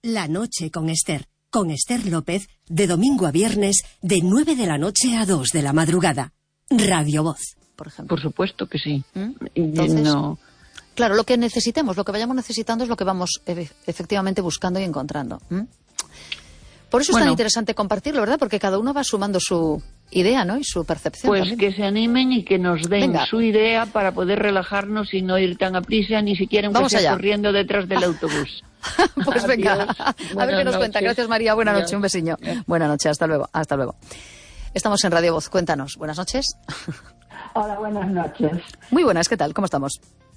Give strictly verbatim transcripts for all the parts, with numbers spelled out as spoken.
La noche con Esther. Con Esther López, de domingo a viernes, de nueve de la noche a dos de la madrugada. Radio Voz. Por ejemplo. Por supuesto que sí. ¿Mm? Entonces, no. Claro, lo que necesitemos, lo que vayamos necesitando es lo que vamos e- efectivamente buscando y encontrando. ¿Mm? Por eso Bueno, es tan interesante compartirlo, ¿verdad? Porque cada uno va sumando su idea, ¿no? Y su percepción. Pues también. que se animen y que nos den Venga. su idea para poder relajarnos y no ir tan a prisa, ni siquiera aunque Vamos sea allá. corriendo detrás del autobús. Pues venga, Adiós. a ver qué Buenas nos cuenta. noches. Gracias, María. Buenas Adiós. noches, un besiño. Buenas noches, hasta luego, hasta luego. Estamos en Radio Voz, cuéntanos. Buenas noches. Hola, buenas noches. Muy buenas, ¿qué tal? ¿Cómo estamos?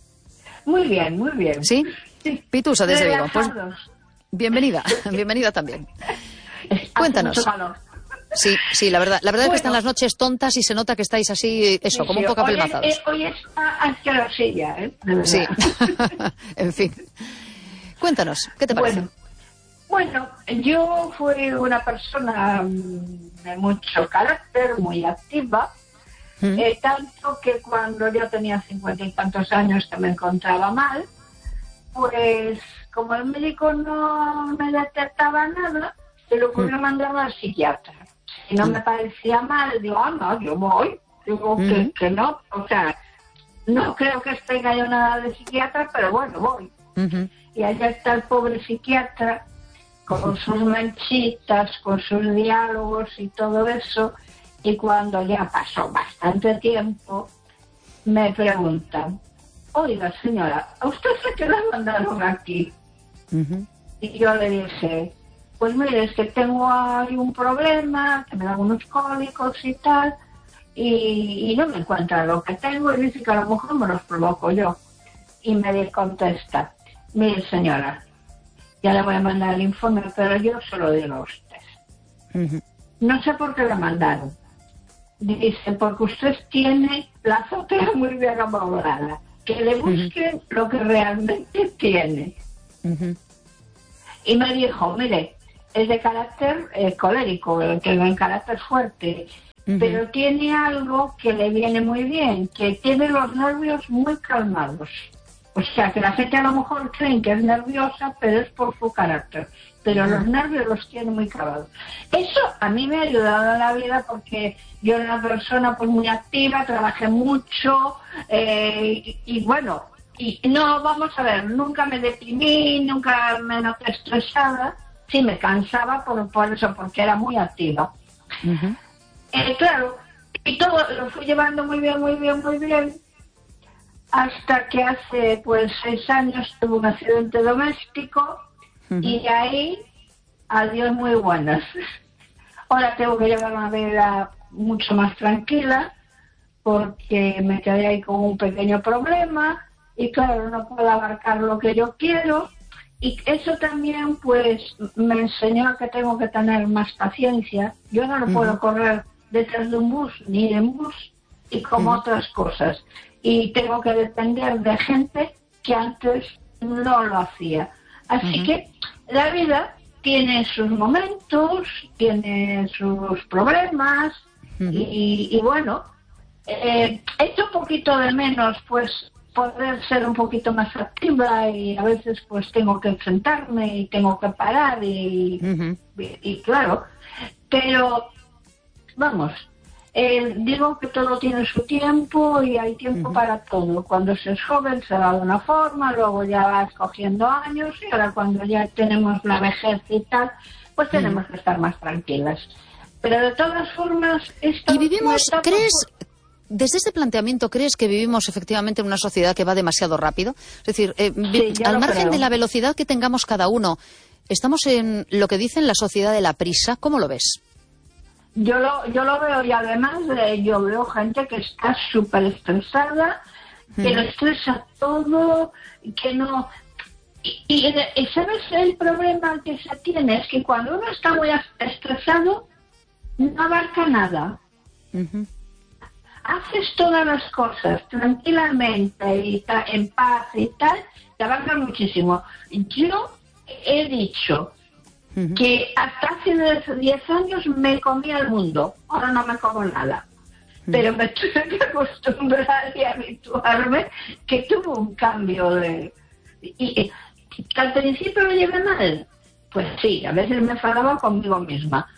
Muy bien, muy bien. ¿Sí? Sí. Pitusa desde Vigo. Pues Relajados. bienvenida, bienvenida también. Hace Cuéntanos. mucho calor. Sí, sí, la verdad, la verdad es que Bueno. están las noches tontas y se nota que estáis así, eso, Sí, como un sí, poco hoy es- apelmazados. eh, Hoy está asquerosilla, ¿eh? De verdad. Sí, en fin. Cuéntanos, ¿qué te parece? Bueno, bueno, yo fui una persona mm, de mucho carácter, muy activa, ¿Mm? eh, tanto que cuando yo tenía cincuenta y tantos años que me encontraba mal, pues como el médico no me detectaba nada, se lo ocurrió mandarme al psiquiatra. Si no me parecía mal, digo, ah, no, yo voy. Digo que, Ujú. que no, o sea, no creo que tenga yo nada de psiquiatra, pero bueno, voy. Ujú. Y allá está el pobre psiquiatra con sus manchitas, con sus diálogos y todo eso. Y cuando ya pasó bastante tiempo, me preguntan, oiga señora, ¿a usted se qué la mandaron aquí? Ujú. Y yo le dije, pues mire, es que tengo ahí un problema, que me dan unos cólicos y tal, y, y no me encuentra lo que tengo, y dice que a lo mejor me los provoco yo. Y me contesta, mire señora, ya le voy a mandar el informe, pero yo se lo digo a usted. Ujú. No sé por qué le mandaron. Dice, porque usted tiene la azotea muy bien amoblada. Que le busquen lo que realmente tiene. Ujú. Y me dijo, mire, es de carácter eh, colérico, eh, que en carácter fuerte, Ujú. pero tiene algo que le viene muy bien, que tiene los nervios muy calmados. O sea, que la gente a lo mejor cree que es nerviosa, pero es por su carácter. Pero Ujú. los nervios los tiene muy calmados. Eso a mí me ha ayudado en la vida porque yo era una persona pues muy activa, trabajé mucho, eh, y, y bueno, y no, vamos a ver, nunca me deprimí, nunca me noté estresada. Sí, me cansaba por, por eso, porque era muy activa. Ujú. Eh, claro, y todo lo fui llevando muy bien, muy bien, muy bien, hasta que hace pues seis años tuve un accidente doméstico. Ujú. Y de ahí, adiós muy buenas. Ahora tengo que llevar una vida mucho más tranquila porque me quedé ahí con un pequeño problema y claro, no puedo abarcar lo que yo quiero. Y eso también pues me enseñó a que tengo que tener más paciencia. Yo no lo puedo Ujú. correr detrás de un bus ni en bus y como Ujú. otras cosas. Y tengo que depender de gente que antes no lo hacía. Así Ujú. que la vida tiene sus momentos, tiene sus problemas Ujú. y, y bueno, eh, echo un poquito de menos pues poder ser un poquito más activa y a veces pues tengo que sentarme y tengo que parar y, Ujú. y, y claro, pero vamos, eh, digo que todo tiene su tiempo y hay tiempo Ujú. para todo. Cuando se es joven se va de una forma, luego ya vas cogiendo años y ahora cuando ya tenemos la vejez y tal, pues tenemos que estar más tranquilas. Pero de todas formas... esta Y vivimos, última etapa, ¿crees, pues, desde este planteamiento, crees que vivimos efectivamente en una sociedad que va demasiado rápido? Es decir, eh, vi- Sí, yo al lo margen creo. de la velocidad que tengamos cada uno, ¿estamos en lo que dicen la sociedad de la prisa? ¿Cómo lo ves? Yo lo, yo lo veo y además eh, yo veo gente que está súper estresada, que lo estresa todo, que no... Y, y, y ¿sabes el problema que se tiene? Es que cuando uno está muy estresado, no abarca nada. Ujú. Haces todas las cosas tranquilamente y ta- en paz y tal, te abarca muchísimo. Yo he dicho Ujú. que hasta hace diez años me comía el mundo, ahora no me como nada. Pero me tuve que acostumbrar y habituarme que tuvo un cambio de... Y, y, que al principio lo llevé mal, pues sí, a veces me enfadaba conmigo misma.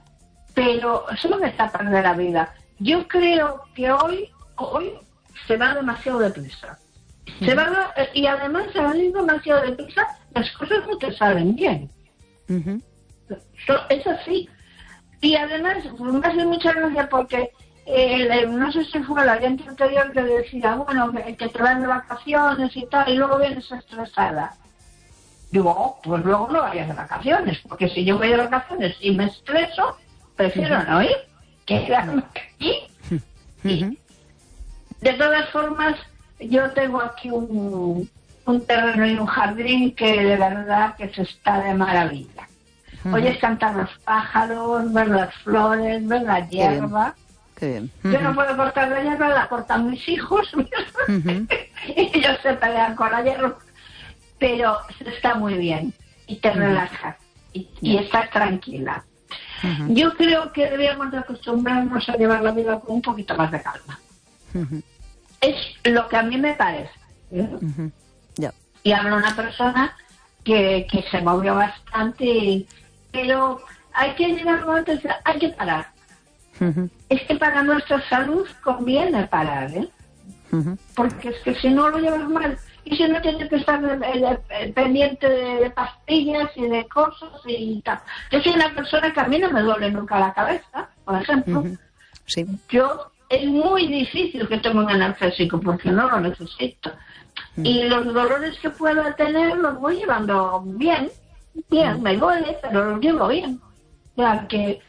Pero son etapas de la vida. Yo creo que hoy, hoy se va demasiado deprisa. Uh-huh. Se va, y además se va demasiado deprisa, las cosas no te salen bien. Uh-huh. Es así. Y además, me hace mucha gracia porque eh, no sé si fue la gente anterior que decía, bueno, que, que te van de vacaciones y tal, y luego vienes estresada. Digo, oh, pues luego no vayas de vacaciones, porque si yo voy de vacaciones y me estreso, prefiero uh-huh. no ir, que quedarme aquí. Uh-huh. De todas formas, yo tengo aquí un, un terreno y un jardín que de verdad que se está de maravilla. Uh-huh. Oyes cantar los pájaros, ver las flores, ver la hierba. Qué bien. Uh-huh. Yo no puedo cortar la hierba, la cortan mis hijos. Uh-huh. Y ellos se pelean con la hierba. Pero está muy bien y te uh-huh. relajas y, y estás tranquila. Uh-huh. Yo creo que debíamos de acostumbrarnos a llevar la vida con un poquito más de calma. Uh-huh. Es lo que a mí me parece. ¿eh? Uh-huh. Yeah. Y habla una persona que, que se movió bastante, y, pero hay que llegar antes, hay que parar. Uh-huh. Es que para nuestra salud conviene parar, ¿eh? Uh-huh. Porque es que si no lo llevas mal, y si no tienes que estar pendiente de pastillas y de cosas y tal. Yo soy una persona que a mí no me duele nunca la cabeza, por ejemplo. Uh-huh. Sí. Yo, es muy difícil que tome un analgésico porque no lo necesito. Uh-huh. Y los dolores que pueda tener los voy llevando bien, bien, uh-huh. me duele, pero los llevo bien. O sea que,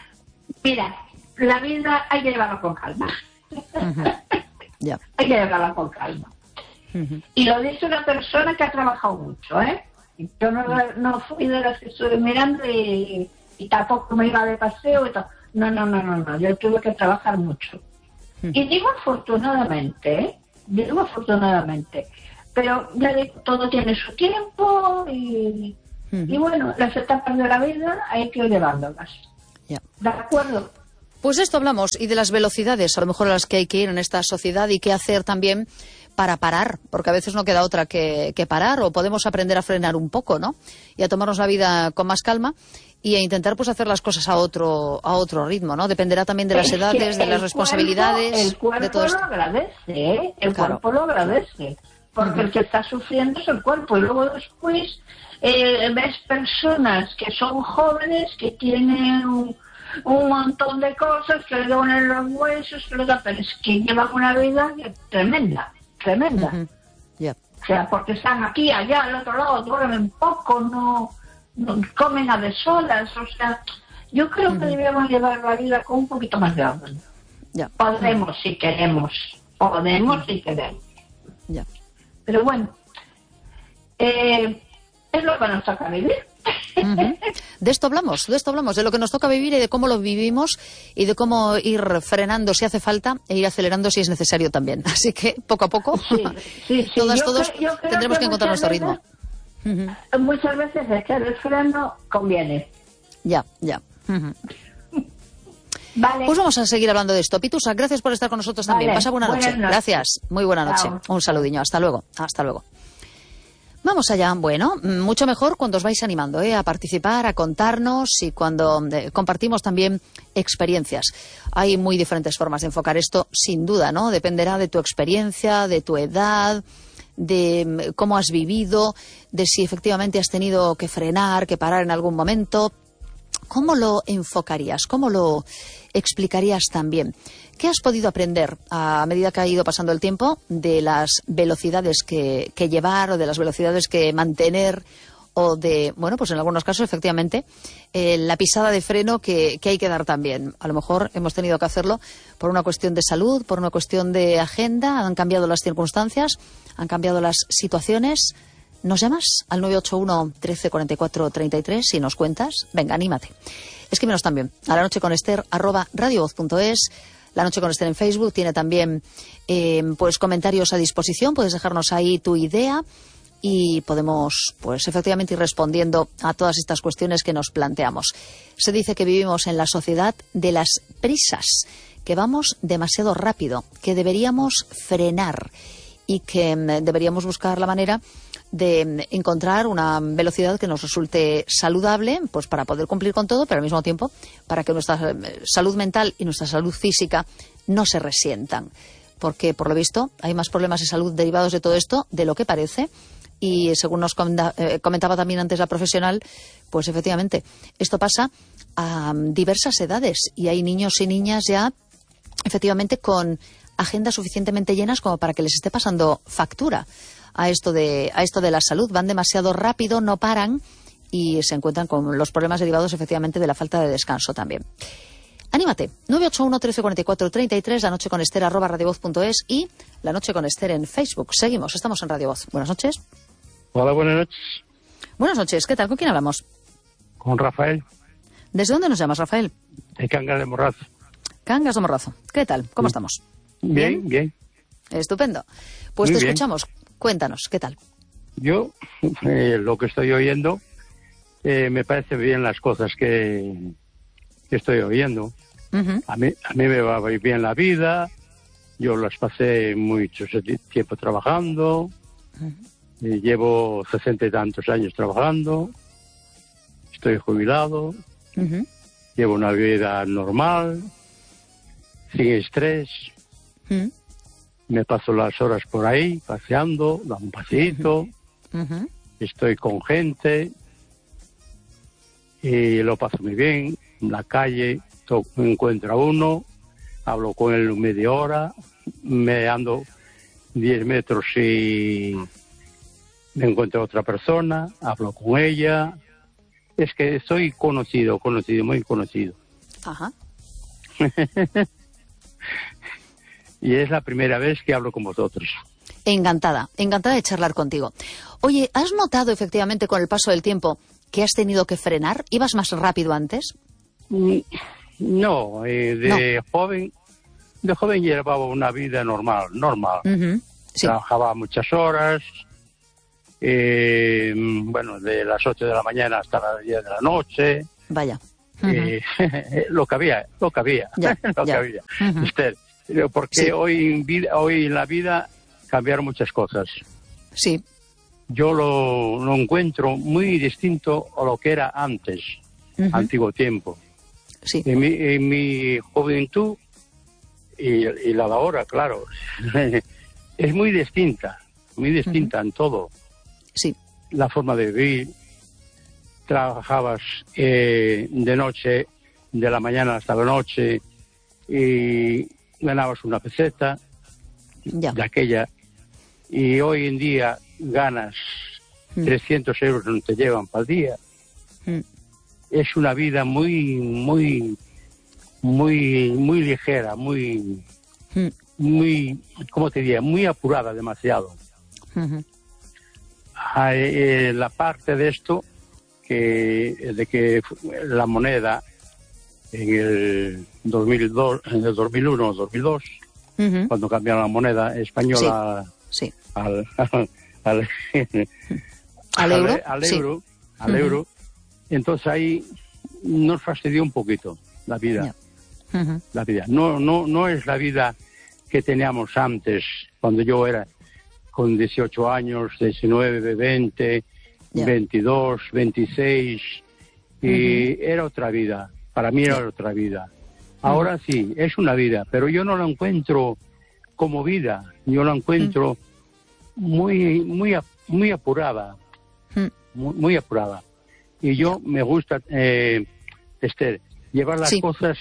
mira, la vida hay que llevarla con calma. Uh-huh. Yeah. Hay que llevarla con calma. Uh-huh. Y lo dice una persona que ha trabajado mucho, ¿eh? Yo no, no fui de las que estuve mirando y, y tampoco me iba de paseo y todo. No, no, no, no, no. Yo tuve que trabajar mucho. Uh-huh. Y digo afortunadamente, ¿eh? Digo afortunadamente. Pero ya digo, todo tiene su tiempo y, uh-huh. y bueno, las etapas de la vida hay que ir llevándolas. Yeah. ¿De acuerdo? Pues de esto hablamos y de las velocidades, a lo mejor a las que hay que ir en esta sociedad y qué hacer también para parar, porque a veces no queda otra que, que parar, o podemos aprender a frenar un poco, ¿no? Y a tomarnos la vida con más calma y a intentar pues hacer las cosas a otro a otro ritmo, ¿no? Dependerá también de las edades, de las responsabilidades, cuerpo, el cuerpo de todo esto. Lo agradece, ¿eh? El claro. cuerpo lo agradece, porque uh-huh. el que está sufriendo es el cuerpo, y luego después eh, ves personas que son jóvenes, que tienen un, un montón de cosas, que le duelen los huesos, que le da, pero es que llevan una vida tremenda. Tremenda. Uh-huh. Yeah. O sea, porque están aquí, allá, al otro lado, duermen poco, no, no comen a deshoras. O sea, yo creo uh-huh. que debemos llevar la vida con un poquito más de orden. Yeah. Podemos uh-huh. si queremos, podemos uh-huh. si queremos. Yeah. Pero bueno, eh, es lo que nos toca vivir. Uh-huh. De esto hablamos, de esto hablamos, de lo que nos toca vivir y de cómo lo vivimos y de cómo ir frenando si hace falta e ir acelerando si es necesario también. Así que poco a poco, sí, sí, sí. todas, yo todos creo, creo tendremos que, que encontrar nuestro veces, ritmo. Uh-huh. Muchas veces echar el freno conviene. Ya, ya. Uh-huh. Vale. Pues vamos a seguir hablando de esto. Pitusa, gracias por estar con nosotros también. Vale. Pasa buena noche. Buenas noches. Gracias. Muy buena noche. Chao. Un saludiño. Hasta luego. Hasta luego. Vamos allá. Bueno, mucho mejor cuando os vais animando ¿eh? a participar, a contarnos y cuando eh, compartimos también experiencias. Hay muy diferentes formas de enfocar esto, sin duda, ¿no? Dependerá de tu experiencia, de tu edad, de cómo has vivido, de si efectivamente has tenido que frenar, que parar en algún momento. ¿Cómo lo enfocarías? ¿Cómo lo explicarías también? ¿Qué has podido aprender a medida que ha ido pasando el tiempo de las velocidades que, que llevar o de las velocidades que mantener o de, bueno, pues en algunos casos efectivamente eh, la pisada de freno que, que hay que dar también? A lo mejor hemos tenido que hacerlo por una cuestión de salud, por una cuestión de agenda, han cambiado las circunstancias, han cambiado las situaciones. ¿Nos llamas al nueve ocho uno, trece, cuarenta y cuatro, treinta y tres y nos cuentas? Venga, anímate. Escríbenos también a la noche con Ester arroba radiovoz punto es. La Noche con Ester en Facebook tiene también eh, pues comentarios a disposición. Puedes dejarnos ahí tu idea y podemos pues efectivamente ir respondiendo a todas estas cuestiones que nos planteamos. Se dice que vivimos en la sociedad de las prisas, que vamos demasiado rápido, que deberíamos frenar y que mm, deberíamos buscar la manera de encontrar una velocidad que nos resulte saludable, pues para poder cumplir con todo, pero al mismo tiempo para que nuestra salud mental y nuestra salud física no se resientan. Porque, por lo visto, hay más problemas de salud derivados de todo esto de lo que parece. Y según nos comentaba también antes la profesional, pues efectivamente, esto pasa a diversas edades. Y hay niños y niñas ya, efectivamente, con agendas suficientemente llenas como para que les esté pasando factura a esto de a esto de la salud. Van demasiado rápido, no paran y se encuentran con los problemas derivados efectivamente de la falta de descanso también. Anímate, nueve ocho uno, trece cuarenta y cuatro, treinta y tres, la noche con Ester, arroba radiovoz punto es y la noche con Ester en Facebook. Seguimos, estamos en Radio Voz. Buenas noches. Hola, buenas noches. Buenas noches, ¿qué tal? ¿Con quién hablamos? Con Rafael. ¿Desde dónde nos llamas, Rafael? De Cangas de Morrazo. Cangas de Morrazo. ¿Qué tal? ¿Cómo estamos? Bien, bien. Estupendo. Pues Muy te bien. escuchamos. Cuéntanos, ¿qué tal? Yo, eh, lo que estoy oyendo, eh, me parece bien las cosas que, que estoy oyendo. Uh-huh. A mí, a mí me va bien la vida. Yo las pasé mucho tiempo trabajando. Uh-huh. Eh, llevo sesenta y tantos años trabajando. Estoy jubilado. Uh-huh. Llevo una vida normal, sin estrés. Uh-huh. Me paso las horas por ahí, paseando, dando un paseíto. Uh-huh. Estoy con gente y lo paso muy bien. En la calle to- me encuentro a uno, hablo con él media hora, me ando diez metros y me encuentro a otra persona, hablo con ella. Es que soy conocido, conocido, muy conocido. Ajá. Y es la primera vez que hablo con vosotros. Encantada, encantada de charlar contigo. Oye, ¿has notado efectivamente con el paso del tiempo que has tenido que frenar? ¿Ibas más rápido antes? Mm, No, eh, de joven, de joven llevaba una vida normal, normal. Uh-huh. Sí. Trabajaba muchas horas, eh, bueno, de las ocho de la mañana hasta las diez de la noche. Vaya. Uh-huh. Eh, lo que había, lo que había, Ya, lo ya. que había. Uh-huh. Esther, porque Sí. hoy en vida, hoy en la vida cambiaron muchas cosas. Sí. Yo lo, lo encuentro muy distinto a lo que era antes, Uh-huh. antiguo tiempo. Sí. En mi, en mi juventud y, y la de ahora, claro, es muy distinta, muy distinta uh-huh. en todo. Sí. La forma de vivir, trabajabas eh, de noche, de la mañana hasta la noche, y ganabas una peseta Ya. de aquella, y hoy en día ganas Mm. trescientos euros, no te llevan para el día. Mm. Es una vida muy, muy, muy, muy ligera, muy, Mm. muy, ¿cómo te diría? Muy apurada demasiado. Uh-huh. Hay, eh, la parte de esto, que de que la moneda en el dos mil dos, en el dos mil uno o dos mil dos, Uh-huh. cuando cambiaron la moneda española Sí. al, al, al, ¿Al euro? al Sí. euro, al Uh-huh. euro, entonces ahí nos fastidió un poquito la vida. Ya. Uh-huh. La vida. No, no, no es la vida que teníamos antes, cuando yo era con dieciocho años, diecinueve, veinte, Ya. veintidós, veintiséis, y Ujú. era otra vida. Para mí era Ya. otra vida. Ahora sí, es una vida, pero yo no la encuentro como vida. Yo la encuentro muy, muy, ap- muy apurada, Mm. muy, muy apurada. Y yo me gusta, eh, Esther, llevar las Sí. cosas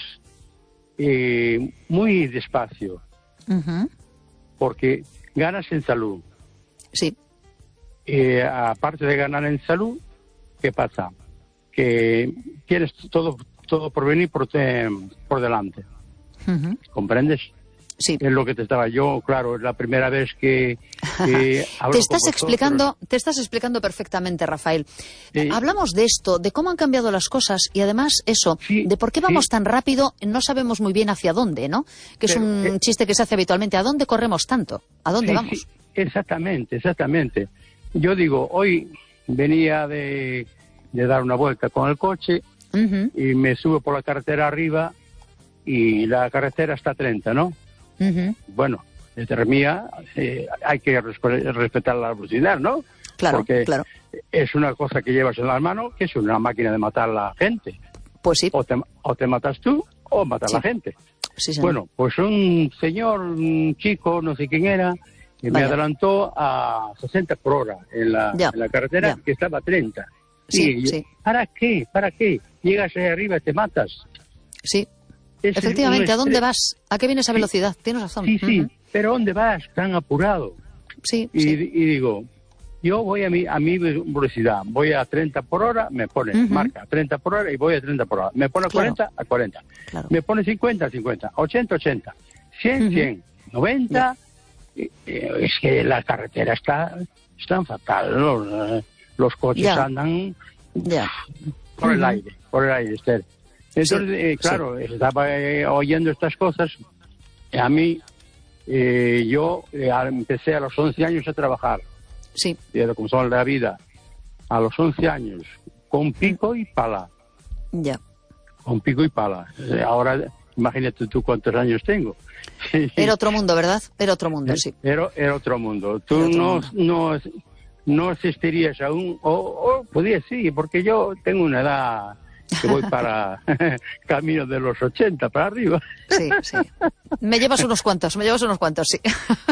eh, muy despacio, Uh-huh. porque ganas en salud. Sí. Eh, aparte de ganar en salud, ¿qué pasa? Que tienes todo, todo por venir por, te- por delante. Uh-huh. ¿Comprendes? Sí. Es lo que te estaba yo, claro, es la primera vez que, que hablo Te con estás vosotros. explicando, te estás explicando perfectamente, Rafael. Sí. Hablamos de esto, de cómo han cambiado las cosas y además eso, Sí, de por qué vamos sí. tan rápido, no sabemos muy bien hacia dónde, ¿no? Que es Pero, un eh, chiste que se hace habitualmente. ¿A dónde corremos tanto? ¿A dónde Sí, vamos? sí, exactamente, exactamente. Yo digo, hoy venía de, de dar una vuelta con el coche Ujú, y me subo por la carretera arriba y la carretera está a treinta, ¿no? ujú. Bueno, desde mía eh, hay que respe- respetar la velocidad, ¿no? Claro, porque claro. es una cosa que llevas en las manos, que es una máquina de matar a la gente. Pues sí. O te, o te matas tú o matas Sí. a la gente. Sí, señor. Bueno, pues un señor, un chico, no sé quién era, que me Vaya. adelantó a sesenta por hora en la, Ya, en la carretera, ya. que estaba a treinta. Sí, Y yo, sí. ¿para qué? ¿Para qué? Llegas ahí arriba y te matas. Sí. Es Efectivamente, un ¿a dónde estre- vas? ¿A qué viene esa velocidad? Tienes razón. Sí, sí, Ujú. pero ¿dónde vas tan apurado? Sí, Y, sí. y digo, yo voy a mi, a mi velocidad, voy a treinta por hora, me pone, Ujú. marca treinta por hora y voy a treinta por hora. Me pone a Claro. cuarenta, a cuarenta. Claro. Me pone cincuenta, cincuenta. ochenta, ochenta. cien, Ujú. cien. noventa. Eh, eh, Es que la carretera está, están fatal. Los, eh, los coches Ya. andan Ya. por el Ujú. aire, por el aire, Esther. Entonces, Sí, eh, claro, estaba eh, oyendo estas cosas. Y a mí, eh, yo eh, a- empecé a los once años a trabajar, Sí. de como son la vida, a los once años, con pico y pala, Ya. con pico y pala. Eh, Ahora, imagínate tú cuántos años tengo. Era otro mundo, ¿verdad? Era otro mundo, sí. Era, era otro mundo. Tú Era otro no, mundo. no, no asistirías aún, o, o podías sí, porque yo tengo una edad que voy para camino de los ochenta para arriba. Sí, sí. Me llevas unos cuantos, me llevas unos cuantos, sí.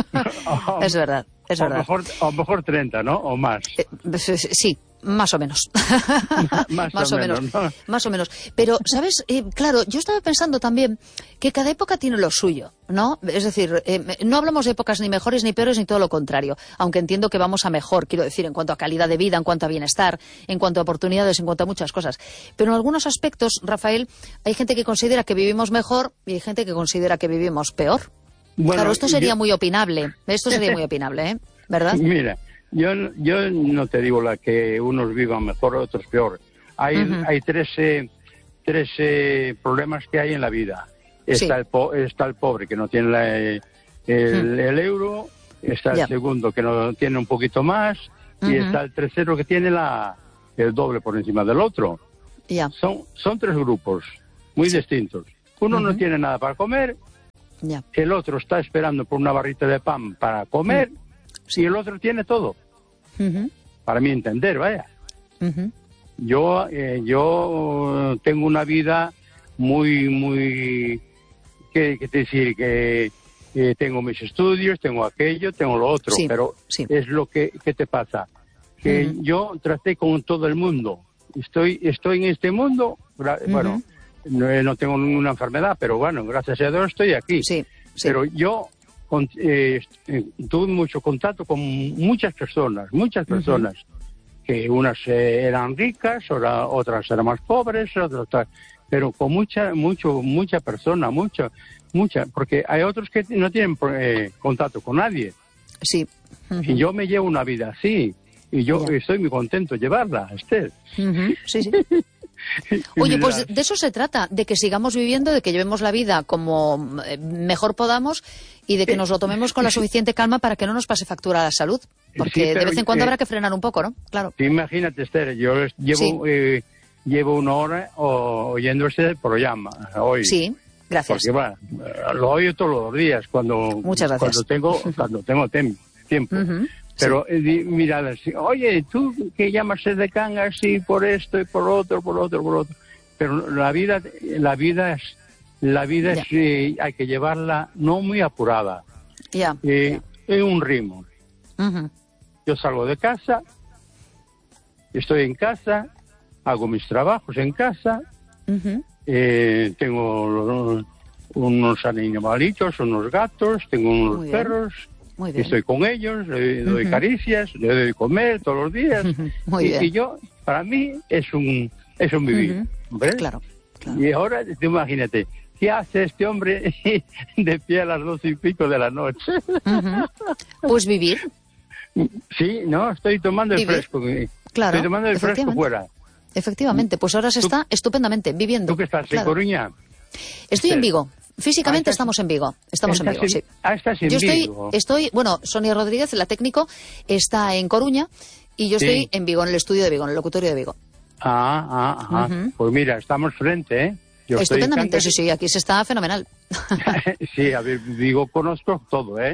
Es verdad, es o verdad. Mejor, o mejor treinta, ¿no? O más. Eh, Sí, más o menos. Más o menos, ¿no? Más o menos. Pero, ¿sabes? Eh, claro, yo estaba pensando también que cada época tiene lo suyo, ¿no? Es decir, eh, no hablamos de épocas ni mejores ni peores ni todo lo contrario, aunque entiendo que vamos a mejor, quiero decir, en cuanto a calidad de vida, en cuanto a bienestar, en cuanto a oportunidades, en cuanto a muchas cosas. Pero en algunos aspectos, Rafael, hay gente que considera que vivimos mejor y hay gente que considera que vivimos peor. Bueno, claro, esto sería yo- muy opinable. Esto sería muy opinable, ¿eh? ¿Verdad? Mira, yo, yo no te digo la que unos vivan mejor, otros peor. Hay, Ujú. hay tres, eh, tres eh, problemas que hay en la vida. Está, Sí. el, po- está el pobre que no tiene la, eh, el, Mm. el euro, está Ya. el segundo que no tiene un poquito más y Ujú. está el tercero que tiene la, el doble por encima del otro. Ya, Son, son tres grupos muy distintos. Uno no Ujú. tiene nada para comer, ya. el otro está esperando por una barrita de pan para comer y el otro tiene todo. Ujú, Para mi entender, vaya. ujú. Yo, eh, yo tengo una vida muy, muy, ¿qué, qué te decir? Que eh, tengo mis estudios, tengo aquello, tengo lo otro, Sí, pero sí. es lo que, ¿qué te pasa? Que Ujú. yo traté con todo el mundo. Estoy, estoy en este mundo, gra- Ujú. bueno, no, eh, no tengo ninguna enfermedad, pero bueno, gracias a Dios estoy aquí. Sí, sí. Pero yo con- eh, eh, tuve mucho contacto con muchas personas, muchas personas, que unas eh, eran ricas, ora- otras eran más pobres, otras tal, pero con mucha, mucho, mucha persona, mucha, mucha, porque hay otros que no tienen eh, contacto con nadie. Sí. Ujú. Y yo me llevo una vida así, y yo Ya. estoy muy contento de llevarla, Esther. Ujú, sí, sí. Y Oye, dirás, pues de eso se trata, de que sigamos viviendo, de que llevemos la vida como eh, mejor podamos y de que nos lo tomemos con la suficiente calma para que no nos pase factura a la salud. Porque Sí, de pero, vez en cuando eh, habrá que frenar un poco, ¿no? Claro. Imagínate, Esther, yo les llevo, eh, llevo una hora o- oyendo este programa hoy. Sí, gracias. Porque bueno, eh, lo oyo todos los días cuando, Muchas gracias. cuando tengo, cuando tengo tem- tiempo. Ujú, Pero eh, di- mira, así, oye, tú que llamas de Cangas y por esto y por otro, por otro, por otro. Pero la vida, la vida es, la vida Ya. es, eh, hay que llevarla no muy apurada, Ya. eh, en un ritmo. ya. Ujú, Yo salgo de casa, estoy en casa, hago mis trabajos en casa, ujú. eh, tengo lo- unos animalitos, unos gatos, tengo unos Muy bien. perros, Muy bien. estoy con ellos, le doy Ujú. caricias, le doy de comer todos los días. Muy y, bien. y yo, para mí, es un, es un vivir. Ujú. ¿ves? Claro, claro. Y ahora, tú imagínate, ¿qué hace este hombre de pie a las doce y pico de la noche? Ujú. Pues vivir, Sí, no, estoy tomando el Vivir. fresco. Claro, Estoy tomando el fresco efectivamente. fuera. efectivamente. Pues ahora se Tú- está estupendamente viviendo. ¿Tú que estás en Claro. Coruña? Estoy en Sí. Vigo. Físicamente Ah, estás- estamos en Vigo. Estamos en Estás Vigo, sí. Ah, estás en Yo estoy, Vigo. estoy, bueno, Sonia Rodríguez, la técnico, está en Coruña y yo Sí. estoy en Vigo, en el estudio de Vigo, en el locutorio de Vigo. Ah, ah, ah. Ujú. Pues mira, estamos frente, ¿eh? Yo estoy en Estupendamente, sí, Cangas. sí, aquí se está fenomenal. Sí, a ver, Vigo conozco todo, ¿eh?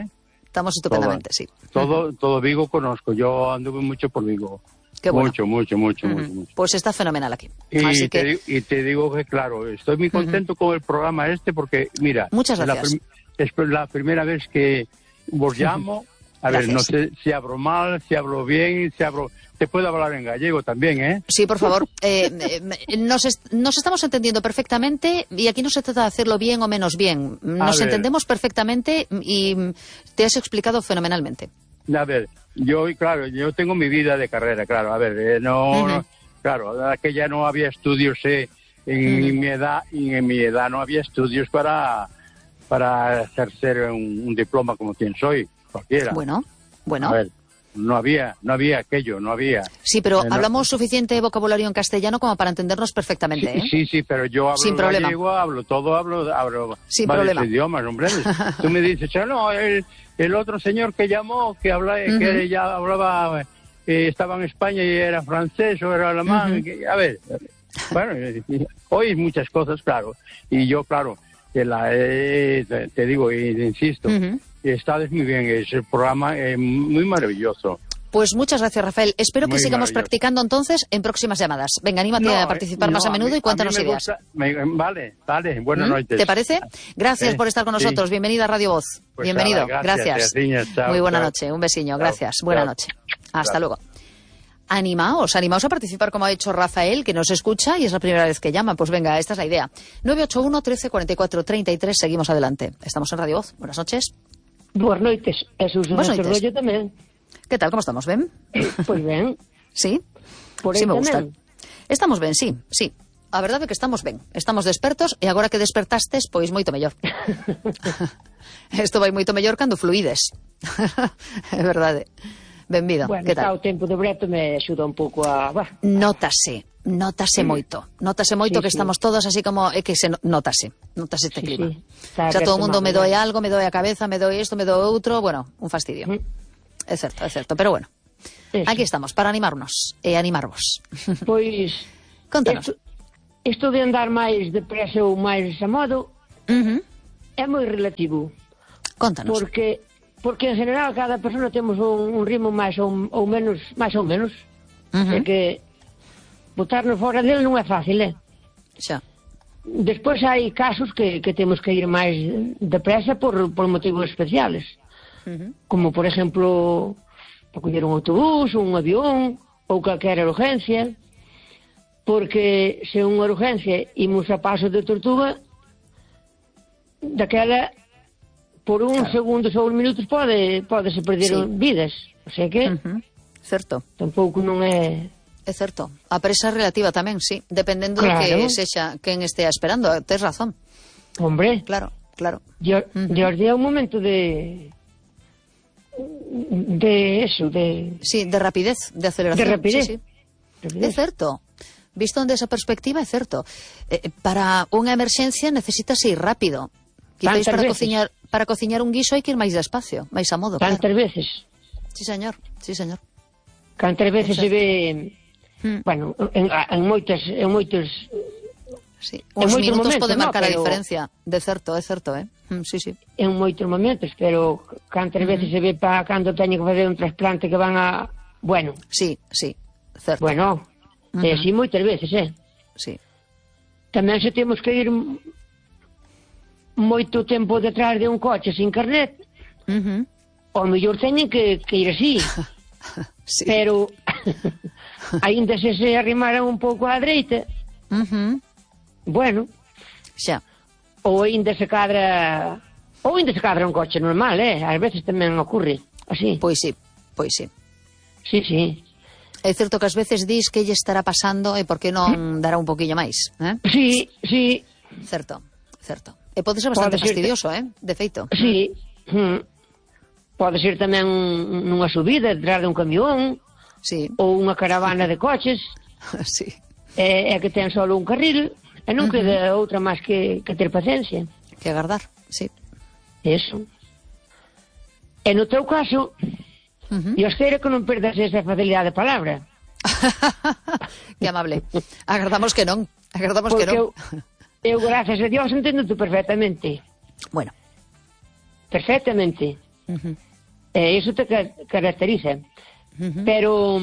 Estamos estupendamente, Toda, sí. Todo, todo Vigo conozco. Yo anduve mucho por Vigo. Qué bueno. Mucho, mucho, mucho, Uh-huh. mucho, mucho. Pues está fenomenal aquí. Y, Así te, que... di- y te digo que, claro, estoy muy contento uh-huh. con el programa este porque, mira... Muchas es la gracias. prim- es la primera vez que vos llamo. A ver, no sé si hablo mal, si hablo bien, si hablo... Te puedo hablar en gallego también, ¿eh? Sí, por favor. Eh, eh, nos, est- nos estamos entendiendo perfectamente y aquí no se trata de hacerlo bien o menos bien. Nos entendemos perfectamente y te has explicado fenomenalmente. A ver, yo, claro, yo tengo mi vida de carrera, claro. A ver, eh, no, Uh-huh. no... Claro, aquella no había estudios, eh, en Uh-huh. mi edad, y en mi edad no había estudios para, para ejercer un, un diploma como quien soy, cualquiera. Bueno, bueno. A ver, no había, no había aquello, no había. Sí, pero Eh, no. hablamos suficiente vocabulario en castellano como para entendernos perfectamente, Sí, ¿eh? sí, sí, pero yo hablo Sin problema. gallego, hablo todo, hablo, hablo Sin varios problema. idiomas, hombre. Tú me dices, "Ah, no, el, el otro señor que llamó, que habla, Uh-huh. que ya hablaba, eh, estaba en España y era francés o era alemán, Uh-huh. que- a ver, bueno, eh, oís muchas cosas, claro, y yo, claro, que la, eh, te, te digo e insisto, Uh-huh. estás muy bien, es el programa eh, muy maravilloso. Pues muchas gracias, Rafael. Espero que Muy sigamos maravilloso. practicando entonces en próximas llamadas. Venga, anímate No, a participar no, más a menudo mí- y cuéntanos mí me ideas. gusta- me- vale, vale, buenas ¿Mm? noches. ¿Te parece? Gracias Eh, por estar con sí. nosotros. Bienvenida a Radio Voz. Pues Bienvenido. nada, gracias. gracias, Erciñas. Chao, Muy buena chao. noche. Un besiño. Chao, Gracias. Buena chao. noche. Hasta Gracias. luego. Animaos, animaos a participar como ha hecho Rafael, que nos escucha y es la primera vez que llama. Pues venga, esta es la idea. nueve ocho uno, trece, cuarenta y cuatro, treinta y tres. Seguimos adelante. Estamos en Radio Voz. Buenas noches. Boas noites. E Susan Boas noites. Rollo tamén. ¿Qué tal? ¿Cómo estamos? ¿Ben? Pois ben. ¿Sí? Por Sí, aí me gusta. tamén. Estamos ben, sí, sí. A verdade é que estamos ben. Estamos despertos e agora que despertastes, pois moito mellor. Isto vai moito mellor cando fluides. É verdade. Benvido. Bueno, Que está tal? o tempo de breto me axuda un pouco a... Bah, Nótase, nótase moito. Nótase moito Sí, que sí. estamos todos así como... É que se no- nótase. Nótase este Sí, clima. sí. Está Xa todo o mundo me retomado, doe bueno. algo, me doe a cabeza, me doe isto, me doe outro... Bueno, un fastidio. Mm. É certo, é certo. Pero bueno, eso. aquí estamos, para animarnos e animarvos. Pois... Contanos. Isto, isto de andar máis depresa ou máis a modo Ujú. é moi relativo. Contanos. Porque porque en general cada persona temos un, un ritmo máis ou, ou menos, máis ou menos. Ujú. É que botarnos fora dele non é fácil, eh? Xa. Despois hai casos que, que temos que ir máis depresa por, por motivos especiales. Ujú. Como, por exemplo, para coller un autobús, un avión ou calquera urgencia, porque se unha urgencia imos a paso de tortuga, daquela, por uns Claro. segundos ou uns minutos pode, pode se perder Sí. vidas. O sea que Ujú. Certo. tampouco non é... É certo. A presa relativa tamén, sí. Dependendo Claro. de que sexa quen estea esperando. Tes razón. Hombre, Claro, claro. Dios, Ujú. Dios dé un momento de... de eso, de... Sí, de rapidez, de aceleración. De rapidez. Sí, sí. É certo. Visto desde esa perspectiva, é certo. Eh, para unha emerxencia necesitas ir rápido. Quizáis Tantas para veces. cociñar, para cociñar un guiso hai que ir máis despacio, máis a modo. Tantas Claro. veces, Sí, señor. Sí, señor. cantas veces se Exacto. ve... Mm. Bueno, en, en moitas, en moitos... Sí. En Os moitos minutos momentos, poden no, marcar a pero- diferencia. De certo, é certo, eh? Mm, sí, sí. en moitos momentos, pero cantas veces se ve para cando teñen que fazer un trasplante que van a... Bueno, Sí, sí. Certo. bueno, Ujú. é así moitas veces, eh? Sí. Tamén se temos que ir m- moito tempo detrás de un coche sin carnet, Ujú. ao mellor teñen que, que ir así, Sí. pero aínda se se arrimaran un pouco á dereita, Ujú. bueno, Xa. ou aínda se cadra... Ou aínda se cadra un coche normal, eh? Ás veces tamén ocurre así. Pois sí, pois sí. Sí, sí. É certo que ás veces dis que lle estará pasando e por que non dará un poquillo máis, eh? Sí, sí, Certo, certo. E pode ser bastante Pode ser que- fastidioso, eh? De feito. sí. Mm. Pode ser tamén nunha subida detrás de un camión Sí, ou unha caravana de coches sí. e, e que ten solo un carril e non queda outra máis que, que ter paciencia. Que agardar, sí. Eso. E no teu caso, Ujú. Dios queira que non perdas esa facilidade de palabra. Que amable. Agardamos que non. Agardamos que Porque non. eu, eu, gracias a Dios, entendo tú perfectamente. Bueno. Perfectamente. Ujú. E iso te ca- caracteriza. Uh-huh. Pero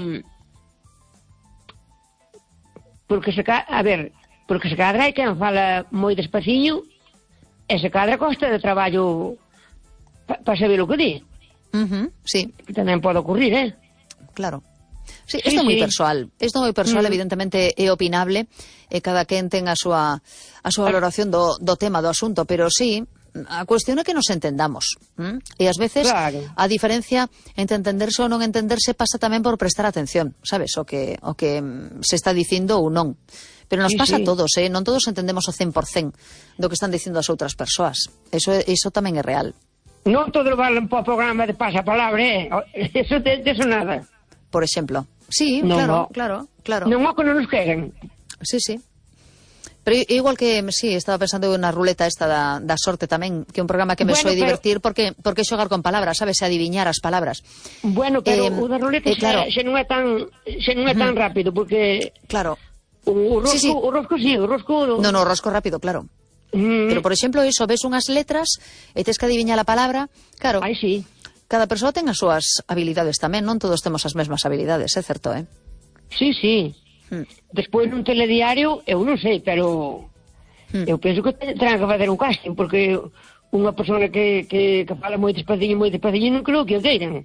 porque se ca... a ver, porque se cadra hai quen fala moi despaciño e se cadra costa de traballo para pa saber o que di. Uh-huh. Sí, Tamén pode ocurrir, eh? claro. Sí, Sí, isto é moi sí. persoal. Isto é moi persoal, Mm. evidentemente é opinable, e cada quen ten a súa a súa valoración do, do tema, do asunto, pero sí, a cuestión é que nos entendamos. ¿m? E ás veces Claro. a diferencia entre entenderse ou non entenderse pasa tamén por prestar atención, sabes, o que o que mm, se está dicindo ou non. Pero nos Sí, pasa sí. a todos, eh? Non todos entendemos o cen por cen do que están dicindo as outras persoas. Eso eso tamén é real. Non todo vale para o programa de pasapalabra, eh? Eso de, de eso nada. Por exemplo. Sí, Non, claro, no. claro, claro. Non o que non nos queren. Sí, sí. Pero i- igual que, sí, estaba pensando na ruleta esta da, da sorte tamén, que é un programa que me Bueno, soe pero- divertir porque porque xogar con palabras, sabes, e adiviñar as palabras. Bueno, pero Eh, o da ruleta eh, xa, claro. xa non é tan xa non é tan rápido porque Claro. o, o rosco, Sí, sí. o rosco sí, o rosco No, no, rosco rápido, claro. Mm, Pero, por exemplo, iso, ves unhas letras e tes que adiviñar a palabra. Claro, Ai, sí. cada persoa ten as súas habilidades tamén, non todos temos as mesmas habilidades, é certo, eh? Sí, sí. Hmm. Despois nun telediario, eu non sei, pero Hmm. eu penso que te- terán que facer un casting porque unha persona que, que, que fala moi despaciño, moi despaciño, non creo que o queiran.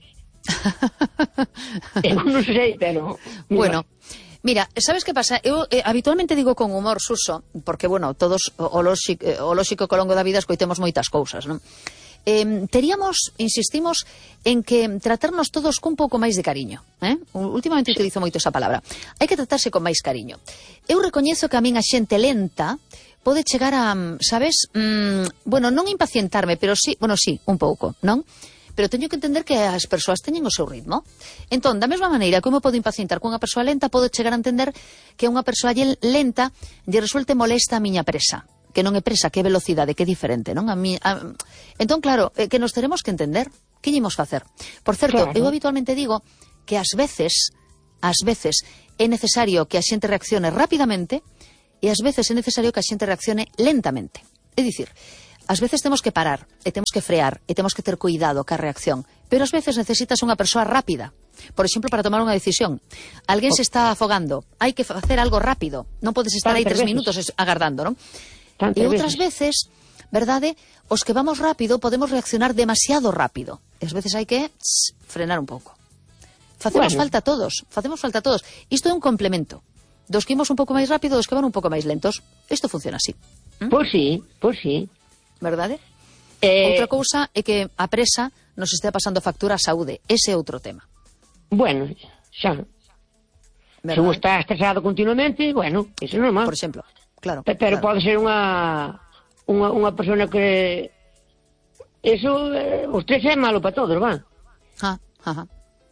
Eu non sei, pero... Bueno, mira, sabes que pasa? Eu eh, habitualmente digo con humor, Suso, porque, bueno, todos o, o, lóxico, o lóxico que ao longo da vida escoitemos moitas cousas, non? Eh, teríamos, insistimos, en que tratarnos todos cun pouco máis de cariño, eh? Últimamente utilizo moito esa palabra. Hai que tratarse con máis cariño. Eu recoñezo que a min a xente lenta pode chegar a, sabes, mm, bueno, non impacientarme, pero sí, bueno, sí, un pouco, non? Pero teño que entender que as persoas teñen o seu ritmo. Entón, da mesma maneira que eu me podo impacientar cunha persoa lenta, podo chegar a entender que unha persoa lle- lenta lle resulte molesta a miña presa. Que non é presa, que é velocidade, que é diferente, non? A mi, a... Entón, claro, eh, que nos teremos que entender. Que lle imos facer? Por certo, Claro. eu habitualmente digo que ás veces, ás veces, é necesario que a xente reaccione rapidamente e ás veces é necesario que a xente reaccione lentamente. É dicir, ás veces temos que parar, e temos que frear, e temos que ter cuidado ca reacción, pero ás veces necesitas unha persoa rápida. Por exemplo, para tomar unha decisión. Alguén se está afogando, hai que facer algo rápido. Non podes estar aí tres Tantas veces. minutos es- agardando, non? Tantas E outras veces. veces, verdade, os que vamos rápido podemos reaccionar demasiado rápido. E ás veces hai que tss, frenar un pouco. Facemos Bueno. falta a todos, facemos falta a todos. Isto é un complemento. Dos que imos un pouco máis rápido, dos que van un pouco máis lentos. Isto funciona así, Pois sí, pois sí. verdade? Eh, Outra cousa é que a presa nos estea pasando factura á saúde. Ese é outro tema. Bueno, xa. Se Verdade? un está estresado continuamente, bueno, iso é normal. Por exemplo, claro. Pe- Pero claro. pode ser unha unha, unha persona que eso, eh, o estrés é malo para todos, va. Ah, ajá.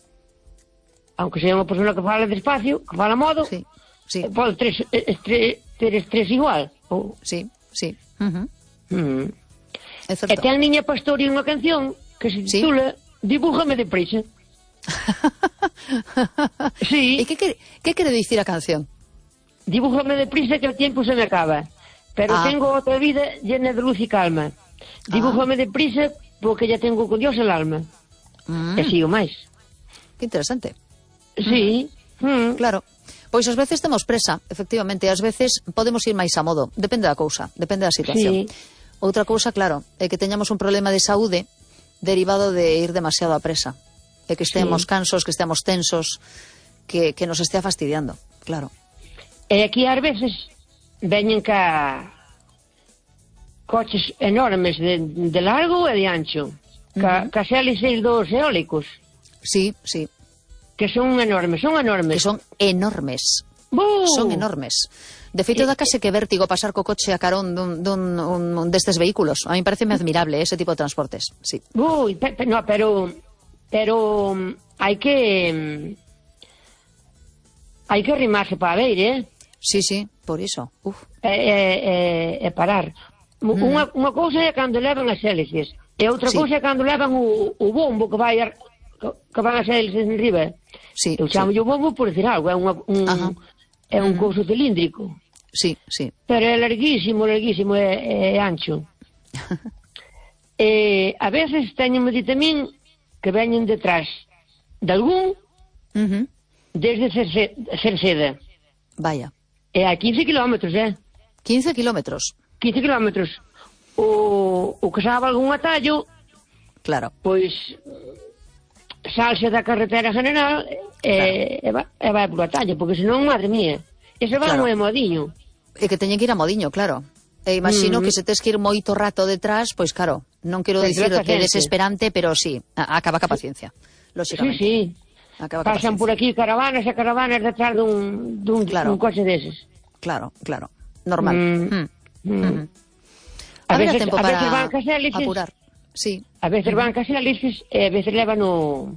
Aunque sea unha persona que fala despacio, que fala a modo, Sí, sí, eh, pode ter estrés, ter estrés igual. Ou, sí, sí. Ujú. mm. É E certo. ten Niña Pastori unha canción que se Sí. titula Dibújame deprisa. Sí, E que quere, que quere dicir a canción? dibújame deprisa que o tiempo se me acaba. Pero Ah. tengo outra vida llena de luz y calma. Dibújame deprisa porque ya tengo con Dios el alma. Mm, E sigo máis. que interesante. Sí. Mm. Claro. Pois ás veces temos presa, efectivamente, ás veces podemos ir máis a modo, depende da cousa, depende da situación. Sí. Outra cousa, claro, é que teñamos un problema de saúde derivado de ir demasiado a presa, e que estemos Sí. cansos, que estemos tensos, que, que nos estea fastidiando, claro. E aquí ás veces veñen ca coches enormes de, de largo e de ancho. Ca, ca hélices dos eólicos, Sí, sí, que son enormes, son enormes. que son enormes. ¡Bu! Son enormes. De feito, dá case que vértigo pasar co coche a carón dun, dun un, destes vehículos. A mí parece admirable ese tipo de transportes, sí. Uy, pe, pe, no, pero pero mm, hai que mm, hai que arrimarse para ver, eh? Sí, sí, por iso. Uf. E, e, e, e parar. Mm. Unha, unha cousa é cando levan as hélices, e outra Sí. cousa é cando levan o, o bombo que vai a, que, que van as hélices en riba. Sí, Eu chamo sí. o bombo por decir algo, é, unha, un, Ajá. é un couso cilíndrico. Sí, sí. Pero é larguísimo, larguísimo, é, é ancho. E a veces teño me dito a min que veñen detrás de algún Uh-huh. desde Cerce- Cerceda. Vaya. E a quince kilómetros, eh? quince kilómetros. quince kilómetros. O, o que sabe algún atallo, Claro. pois salse da carretera general e, e, va, e vai polo atallo, porque senón, madre mía, ese va Claro. moi modiño. E que teñen que ir a modiño, claro. E imagino Mm. que se tes que ir moito rato detrás, pois claro, non quero Ten que dicir ter que é paciencia. desesperante, pero sí, a- acaba ca paciencia. Sí, Lóxicamente. sí. Acaba ca Pasan paciencia. por aquí caravanas e caravanas detrás dun, dun, Claro. dun coche deses. Claro, claro. Normal. Mm. Mm. Mm. Ujú. A Haberá veces- tempo a veces para van cas hélices. apurar. Sí. A veces van casi hélices e a veces levan o,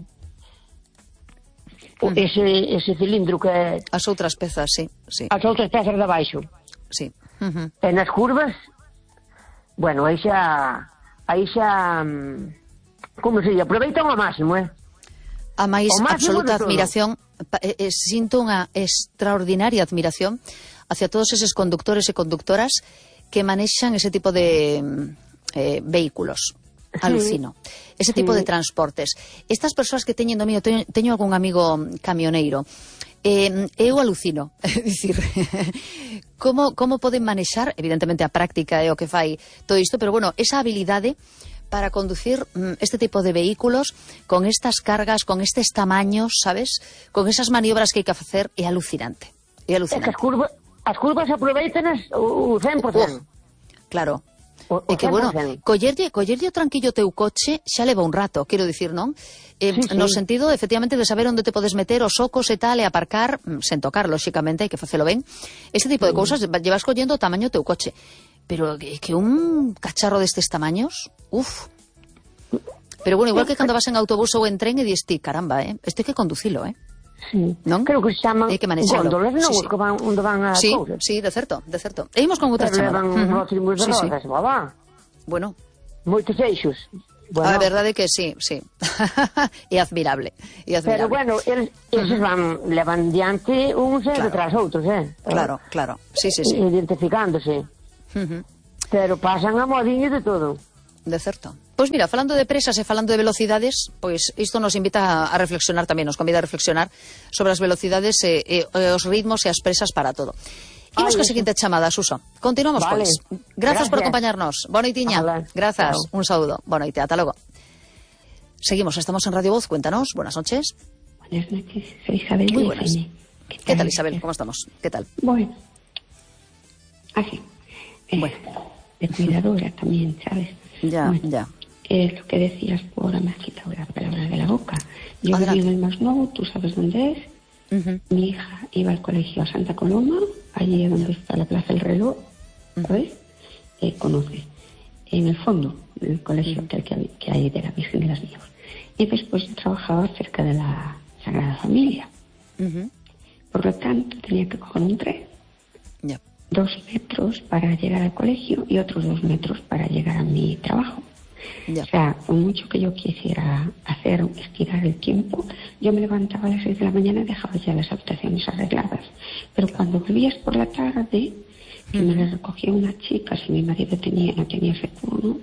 o Mm. ese, ese cilindro que é As outras pezas, sí, sí, as outras pezas de abaixo. sí. Ujú. E nas curvas, bueno, aí xa aí xa mm, como se dice, aproveitan ao máximo, eh? A máis O máximo absoluta de todo. admiración, pa- eh, eh, sinto unha extraordinaria admiración hacia todos eses conductores e conductoras que manexan ese tipo de mm, eh, vehículos. Alucino. Ese tipo Sí. de transportes. Estas persoas que teñen do mío, teño, teño algún amigo camioneiro, eh, eu alucino. É dicir, como, como poden manexar, evidentemente a práctica é o que fai todo isto, pero bueno, esa habilidade para conducir mm, este tipo de vehículos con estas cargas, con estes tamaños, sabes? Con esas maniobras que hai que facer, é alucinante. É É que alucinante. as curvas, as curvas aproveitanas o, o cen por cento. Claro. O, o E que, bueno, cen por cento. collerlle, collerlle o tranquillo teu coche xa leva un rato, quero dicir, non? Eh, Sí, sí. No sentido, efectivamente, de saber onde te podes meter os socos e tal, e aparcar, mm, sen tocar, lóxicamente, hai que facelo ben. Ese tipo de cousas, va- llevas collendo o tamaño teu coche. Pero que, que un cacharro destes tamaños, uf. Pero bueno, igual que cando vas en autobús ou en tren e dis ti, caramba, eh, isto hai que conducilo, eh? Sí. Non? Creo que se chaman Hai que manexalo. góndolas, non? Sí, Os sí. que van, onde van as Sí, cousas. sí, de certo, de certo. E imos con outra Pero chamada. levan Ujú. rótulos de Sí, sí. rodas, babá. Bueno, Moitos eixos. Bueno, a verdade é que sí, sí. É admirable. É admirable. pero bueno, eles, eles van, levan diante uns e Claro. detrás outros, eh? Claro, claro. Sí, sí, sí. Identificándose. Ujú. Pero pasan a modiño de todo. De certo. Pois mira, falando de presas e falando de velocidades, pois isto nos invita a, a reflexionar tamén, nos convida a reflexionar sobre as velocidades e, e, e os ritmos e as presas para todo. Imos Ai, coa eso. seguinte chamada, Suso. Continuamos, Vale. pois. Grazas por Gracias. acompañarnos. Boa noitiña. Hola. Grazas. Chao. Un saúdo. Boa noite. Ata logo. Seguimos, estamos en Radio Voz. Cuéntanos. Buenas noches. Buenas noches, soy Isabel. Muy de buenas. F M. ¿Qué tal, Isabel? ¿Cómo estamos? ¿Qué tal? Bueno, así. Eh, Bueno. De cuidadora también, ¿sabes? Ya, Bueno, ya. Es lo que decías, por me has quitado la palabra de la boca. Yo Adelante. viví en el Masnou, tú sabes dónde es. Ujú. Mi hija iba al colegio a Santa Coloma, allí donde está la Plaza del Reloj, ¿sabes? Eh, conoce. En el fondo del colegio que, que, que hay de la Virgen de las Nieves. Y después yo trabajaba cerca de la Sagrada Familia. Ujú. Por lo tanto, tenía que coger un tren, Ya. dos metros para llegar al colegio y otros dos metros para llegar a mi trabajo. Ya. O sea, por mucho que yo quisiera hacer, estirar el tiempo, yo me levantaba a las seis de la mañana y dejaba ya las habitaciones arregladas. Pero cuando volvías por la tarde, que me la recogía una chica, si mi marido tenía, no tenía ese turno,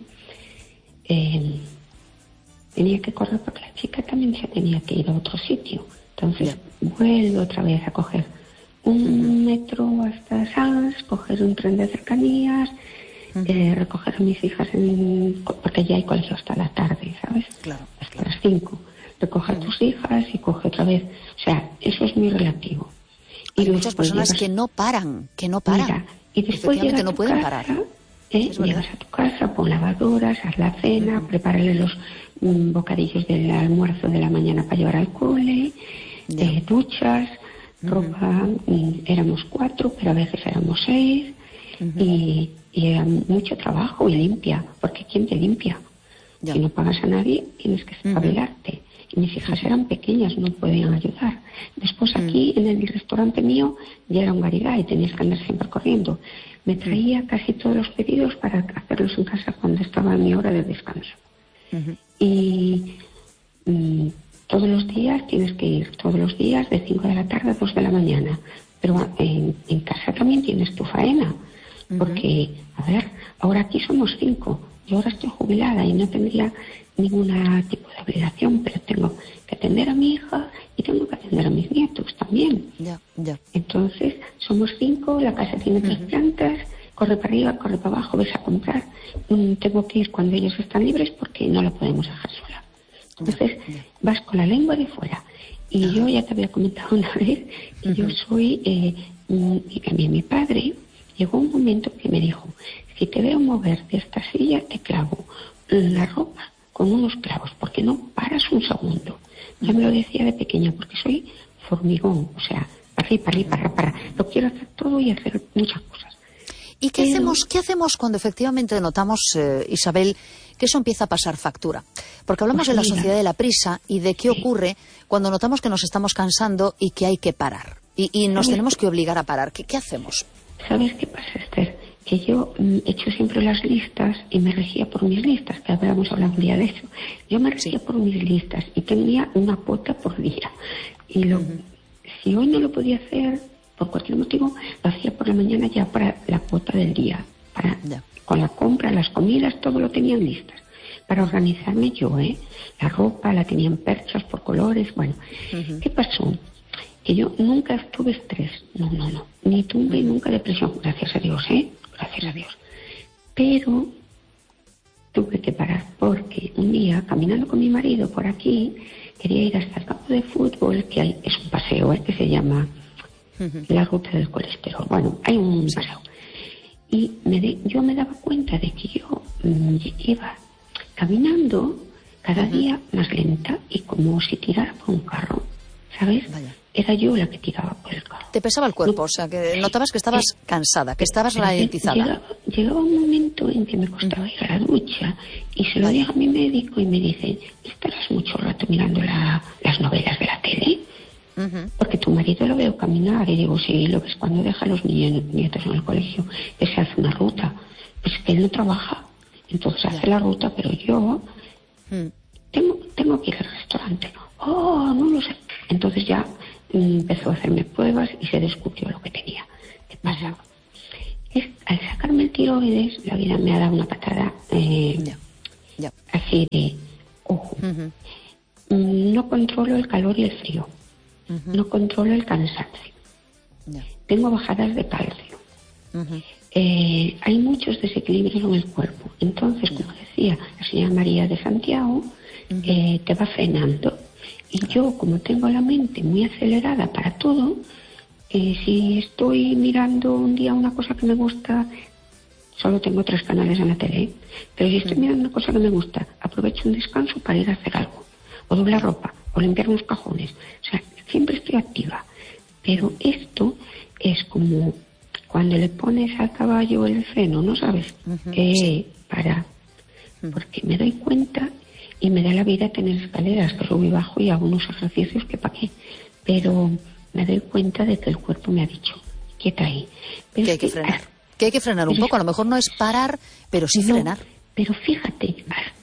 eh, tenía que correr porque la chica también se tenía que ir a otro sitio. Entonces, vuelvo otra vez a coger un metro hasta Sanz, coger un tren de cercanías, eh, recoger a mis hijas, en, porque ya hay colegio hasta la tarde, ¿sabes? Claro, Hasta las cinco. Recoger a tus hijas y coge otra vez. O sea, eso es muy relativo. Hay luego muchas personas llegas- que no paran, que no paran. Mira, y después Efectivamente, llegas a no tu pueden casa, parar. ¿eh? Es verdad. Llegas a tu casa, pon lavadoras, haz la cena, prepárale los mm, bocadillos del almuerzo de la mañana para llevar al cole, Ya. eh, duchas, ropa, mm, éramos cuatro, pero a veces éramos seis, y, y era mucho trabajo y limpia, porque ¿quién te limpia? Ya. Si no pagas a nadie, tienes que espabilarte. Y mis hijas eran pequeñas, no podían ayudar. Después aquí, en el restaurante mío, ya era un garigay, tenías que andar siempre corriendo. Me traía casi todos los pedidos para hacerlos en casa cuando estaba en mi hora de descanso. Ujú. Y mm, todos los días tienes que ir, todos los días de cinco de la tarde a dos de la mañana. Pero en, en casa también tienes tu faena. Porque, a ver, ahora aquí somos cinco. yo ahora estoy jubilada y no tendría ningún tipo de obligación, pero tengo que atender a mi hija y tengo que atender a mis nietos también. Ya, ya. Entonces, somos cinco, la casa tiene tres uh-huh. plantas, corre para arriba, corre para abajo, ves a comprar. Mm, tengo que ir cuando ellos están libres porque no la podemos dejar sola. Entonces, ya, ya. vas con la lengua de fuera. Y uh-huh. yo ya te había comentado una vez que uh-huh. yo soy, eh, y también mi padre, llegó un momento que me dijo, si te veo mover de esta silla, te clavo la ropa con unos clavos, porque no paras un segundo. Ya me lo decía de pequeña, porque soy formigón, o sea, para arriba, para arriba, para, para. Lo quiero hacer todo y hacer muchas cosas. ¿Y qué, Pero... hacemos, qué hacemos cuando efectivamente notamos, eh, Isabel, que eso empieza a pasar factura? Porque hablamos pues de la mira, sociedad de la prisa y de qué sí. ocurre cuando notamos que nos estamos cansando y que hay que parar. Y, y nos tenemos que obligar a parar. ¿Qué, qué hacemos? ¿Sabes qué pasa, Esther? Que yo mm, he hecho siempre las listas y me regía por mis listas, que habíamos hablado un día de eso. Yo me regía sí. por mis listas y tenía una cuota por día. Y lo, uh-huh. si hoy no lo podía hacer, por cualquier motivo, lo hacía por la mañana ya para la cuota del día. Para, yeah. Con la compra, las comidas, todo lo tenía en listas. Para organizarme yo, ¿eh? La ropa la tenía en perchas por colores, bueno. Uh-huh. ¿Qué pasó? Que yo nunca tuve estrés, no, no, no. Ni tuve uh-huh. nunca depresión, gracias a Dios, ¿eh? Gracias a Dios. Pero tuve que parar porque un día, caminando con mi marido por aquí, quería ir hasta el campo de fútbol, que hay, es un paseo, ¿eh? Que se llama uh-huh. la ruta del colesterol. Bueno, hay un paseo. Y me de, yo me daba cuenta de que yo mmm, iba caminando cada uh-huh. día más lenta y como si tirara por un carro, ¿sabes? Vaya. Era yo la que tiraba por el carro. Te pesaba el cuerpo, no, o sea, que sí, notabas que estabas sí, cansada, que estabas ralentizada. Llegaba, llegaba un momento en que me costaba ir a la ducha y se lo dije a mi médico y me dice, ¿estarás mucho rato mirando la, las novelas de la tele? Uh-huh. Porque tu marido lo veo caminar y digo, sí, lo ves cuando deja a los niños, nietos en el colegio, que se hace una ruta. Pues que él no trabaja, entonces hace la ruta, pero yo uh-huh. tengo, tengo que ir al restaurante. Oh, no lo sé. Entonces ya empezó a hacerme pruebas y se descubrió lo que tenía. ¿Qué pasa? Es, al sacarme el tiroides, la vida me ha dado una patada eh, yeah. Yeah. así de ojo. Uh-huh. No controlo el calor y el frío. Uh-huh. No controlo el cansancio. Yeah. Tengo bajadas de calcio. Uh-huh. Eh, hay muchos desequilibrios en el cuerpo. Entonces, yeah. como decía la señora María de Santiago, uh-huh. eh, te va frenando. Y yo, como tengo la mente muy acelerada para todo, eh, si estoy mirando un día una cosa que me gusta, solo tengo tres canales en la tele, pero si estoy mirando una cosa que me gusta, aprovecho un descanso para ir a hacer algo, o doblar ropa, o limpiar unos cajones. O sea, siempre estoy activa. Pero esto es como cuando le pones al caballo el freno, ¿no sabes? Uh-huh. Eh, para... Porque me doy cuenta... Y me da la vida tener escaleras, que subo y bajo y hago unos ejercicios que pa' qué. Pero me doy cuenta de que el cuerpo me ha dicho, quieta ahí. Pero que hay que frenar. Que hay que frenar un poco. A lo mejor no es parar, pero sí no, frenar. Pero fíjate,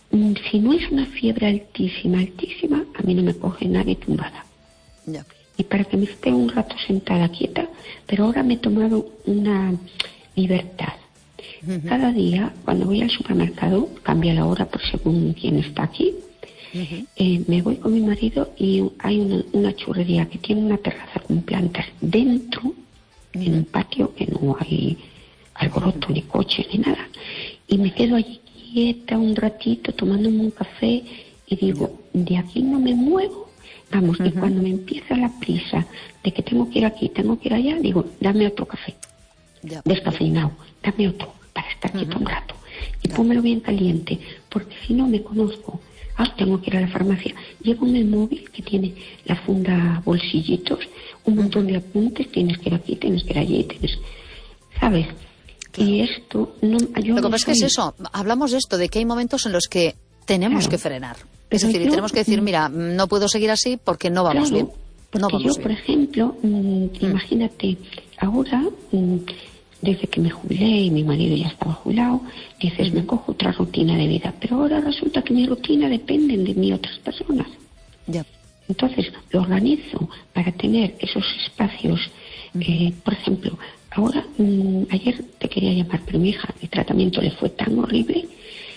si no es una fiebre altísima, altísima, a mí no me coge nadie tumbada. Ya. Y para que me esté un rato sentada quieta, pero ahora me he tomado una libertad. Uh-huh. Cada día, cuando voy al supermercado, cambia la hora por según quién está aquí. Uh-huh. Eh, me voy con mi marido y hay una, una churrería que tiene una terraza con plantas dentro, uh-huh. en un patio que no hay alboroto, uh-huh. ni coche, ni nada. Y me quedo allí quieta un ratito tomándome un café y digo, uh-huh. de aquí no me muevo. Vamos, uh-huh. y cuando me empieza la prisa de que tengo que ir aquí, tengo que ir allá, digo, dame otro café. Uh-huh. Descafeinado, dame otro. Para estar quieto uh-huh. un rato. Y claro. pónmelo bien caliente, porque si no me conozco. Ah, tengo que ir a la farmacia. Llevo en el móvil que tiene la funda bolsillitos, un montón uh-huh. de apuntes, tienes que ir aquí, tienes que ir allí, tienes... ¿Sabes? Claro. Y esto... no yo Lo que no pasa es que es eso, hablamos de esto, de que hay momentos en los que tenemos claro. que frenar. Es Pero decir, yo, tenemos que decir, mira, no puedo seguir así porque no vamos claro, bien. Porque no vamos yo, bien. por ejemplo, mmm, mm. imagínate, ahora... Mmm, desde que me jubilé y mi marido ya estaba jubilado, dices, uh-huh. me cojo otra rutina de vida. Pero ahora resulta que mi rutina dependen de mí otras personas. Yeah. Entonces, lo organizo para tener esos espacios. Uh-huh. Eh, por ejemplo, ahora, mmm, ayer te quería llamar, pero mi hija, el tratamiento le fue tan horrible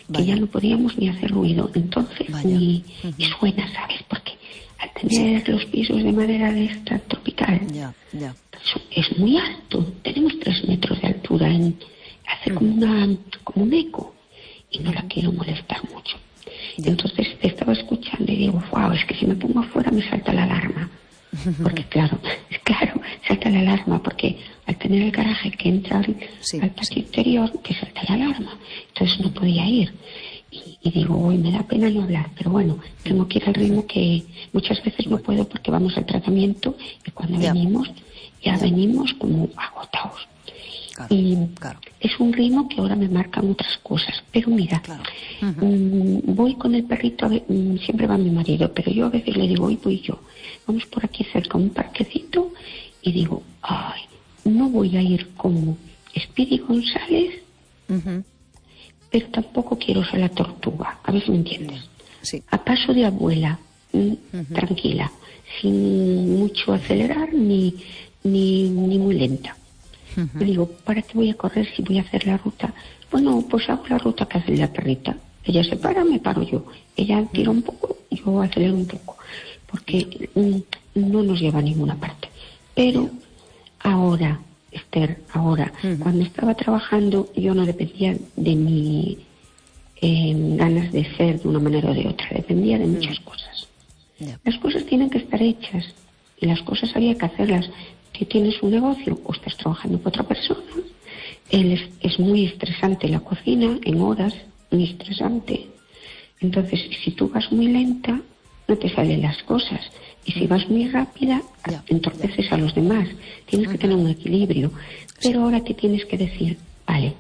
que ya no podíamos ni hacer ruido. Entonces, ni, uh-huh. ni suena, ¿sabes? Porque al tener sí. los pisos de madera de esta tropical, ya, ya. es muy alto. Tenemos tres metros de altura. En, hace uh-huh. como, una, como un eco. Y no la quiero molestar mucho. Ya. Entonces te estaba escuchando y digo, wow, es que si me pongo afuera me salta la alarma. Porque claro, claro, salta la alarma, porque al tener el garaje que entra al, sí, al patio sí. exterior, que salta la alarma. Entonces no podía ir. Y, y digo, uy, me da pena no hablar, pero bueno, tengo que ir al ritmo que muchas veces no puedo porque vamos al tratamiento y cuando ya. venimos, ya, ya venimos como agotados. Claro, y claro. es un ritmo que ahora me marcan otras cosas. Pero mira, claro. uh-huh. mmm, voy con el perrito, a ver, mmm, siempre va mi marido, pero yo a veces le digo, hoy voy yo. Vamos por aquí cerca a un parquecito y digo, ay, no voy a ir como Speedy González, uh-huh. pero tampoco quiero ser la tortuga. A ver si me entiendes. Sí. A paso de abuela, mmm, uh-huh. tranquila, sin mucho acelerar ni, ni, ni muy lenta. Uh-huh. Le digo, ¿para qué voy a correr si voy a hacer la ruta? Bueno, pues hago la ruta que hace la perrita. Ella se para, me paro yo. Ella tira un poco, yo acelero un poco. Porque mm, no nos lleva a ninguna parte. Pero ahora, Esther, ahora, uh-huh. cuando estaba trabajando, yo no dependía de mi eh, ganas de ser de una manera o de otra. Dependía de muchas uh-huh. cosas. Yeah. Las cosas tienen que estar hechas y las cosas había que hacerlas. Que tienes un negocio o estás trabajando con otra persona, él es, es muy estresante la cocina, en horas, muy estresante. Entonces, si tú vas muy lenta, no te salen las cosas. Y si vas muy rápida, ya, entorpeces ya. a los demás. Tienes uh-huh. que tener un equilibrio. Pero ahora te tienes que decir, vale,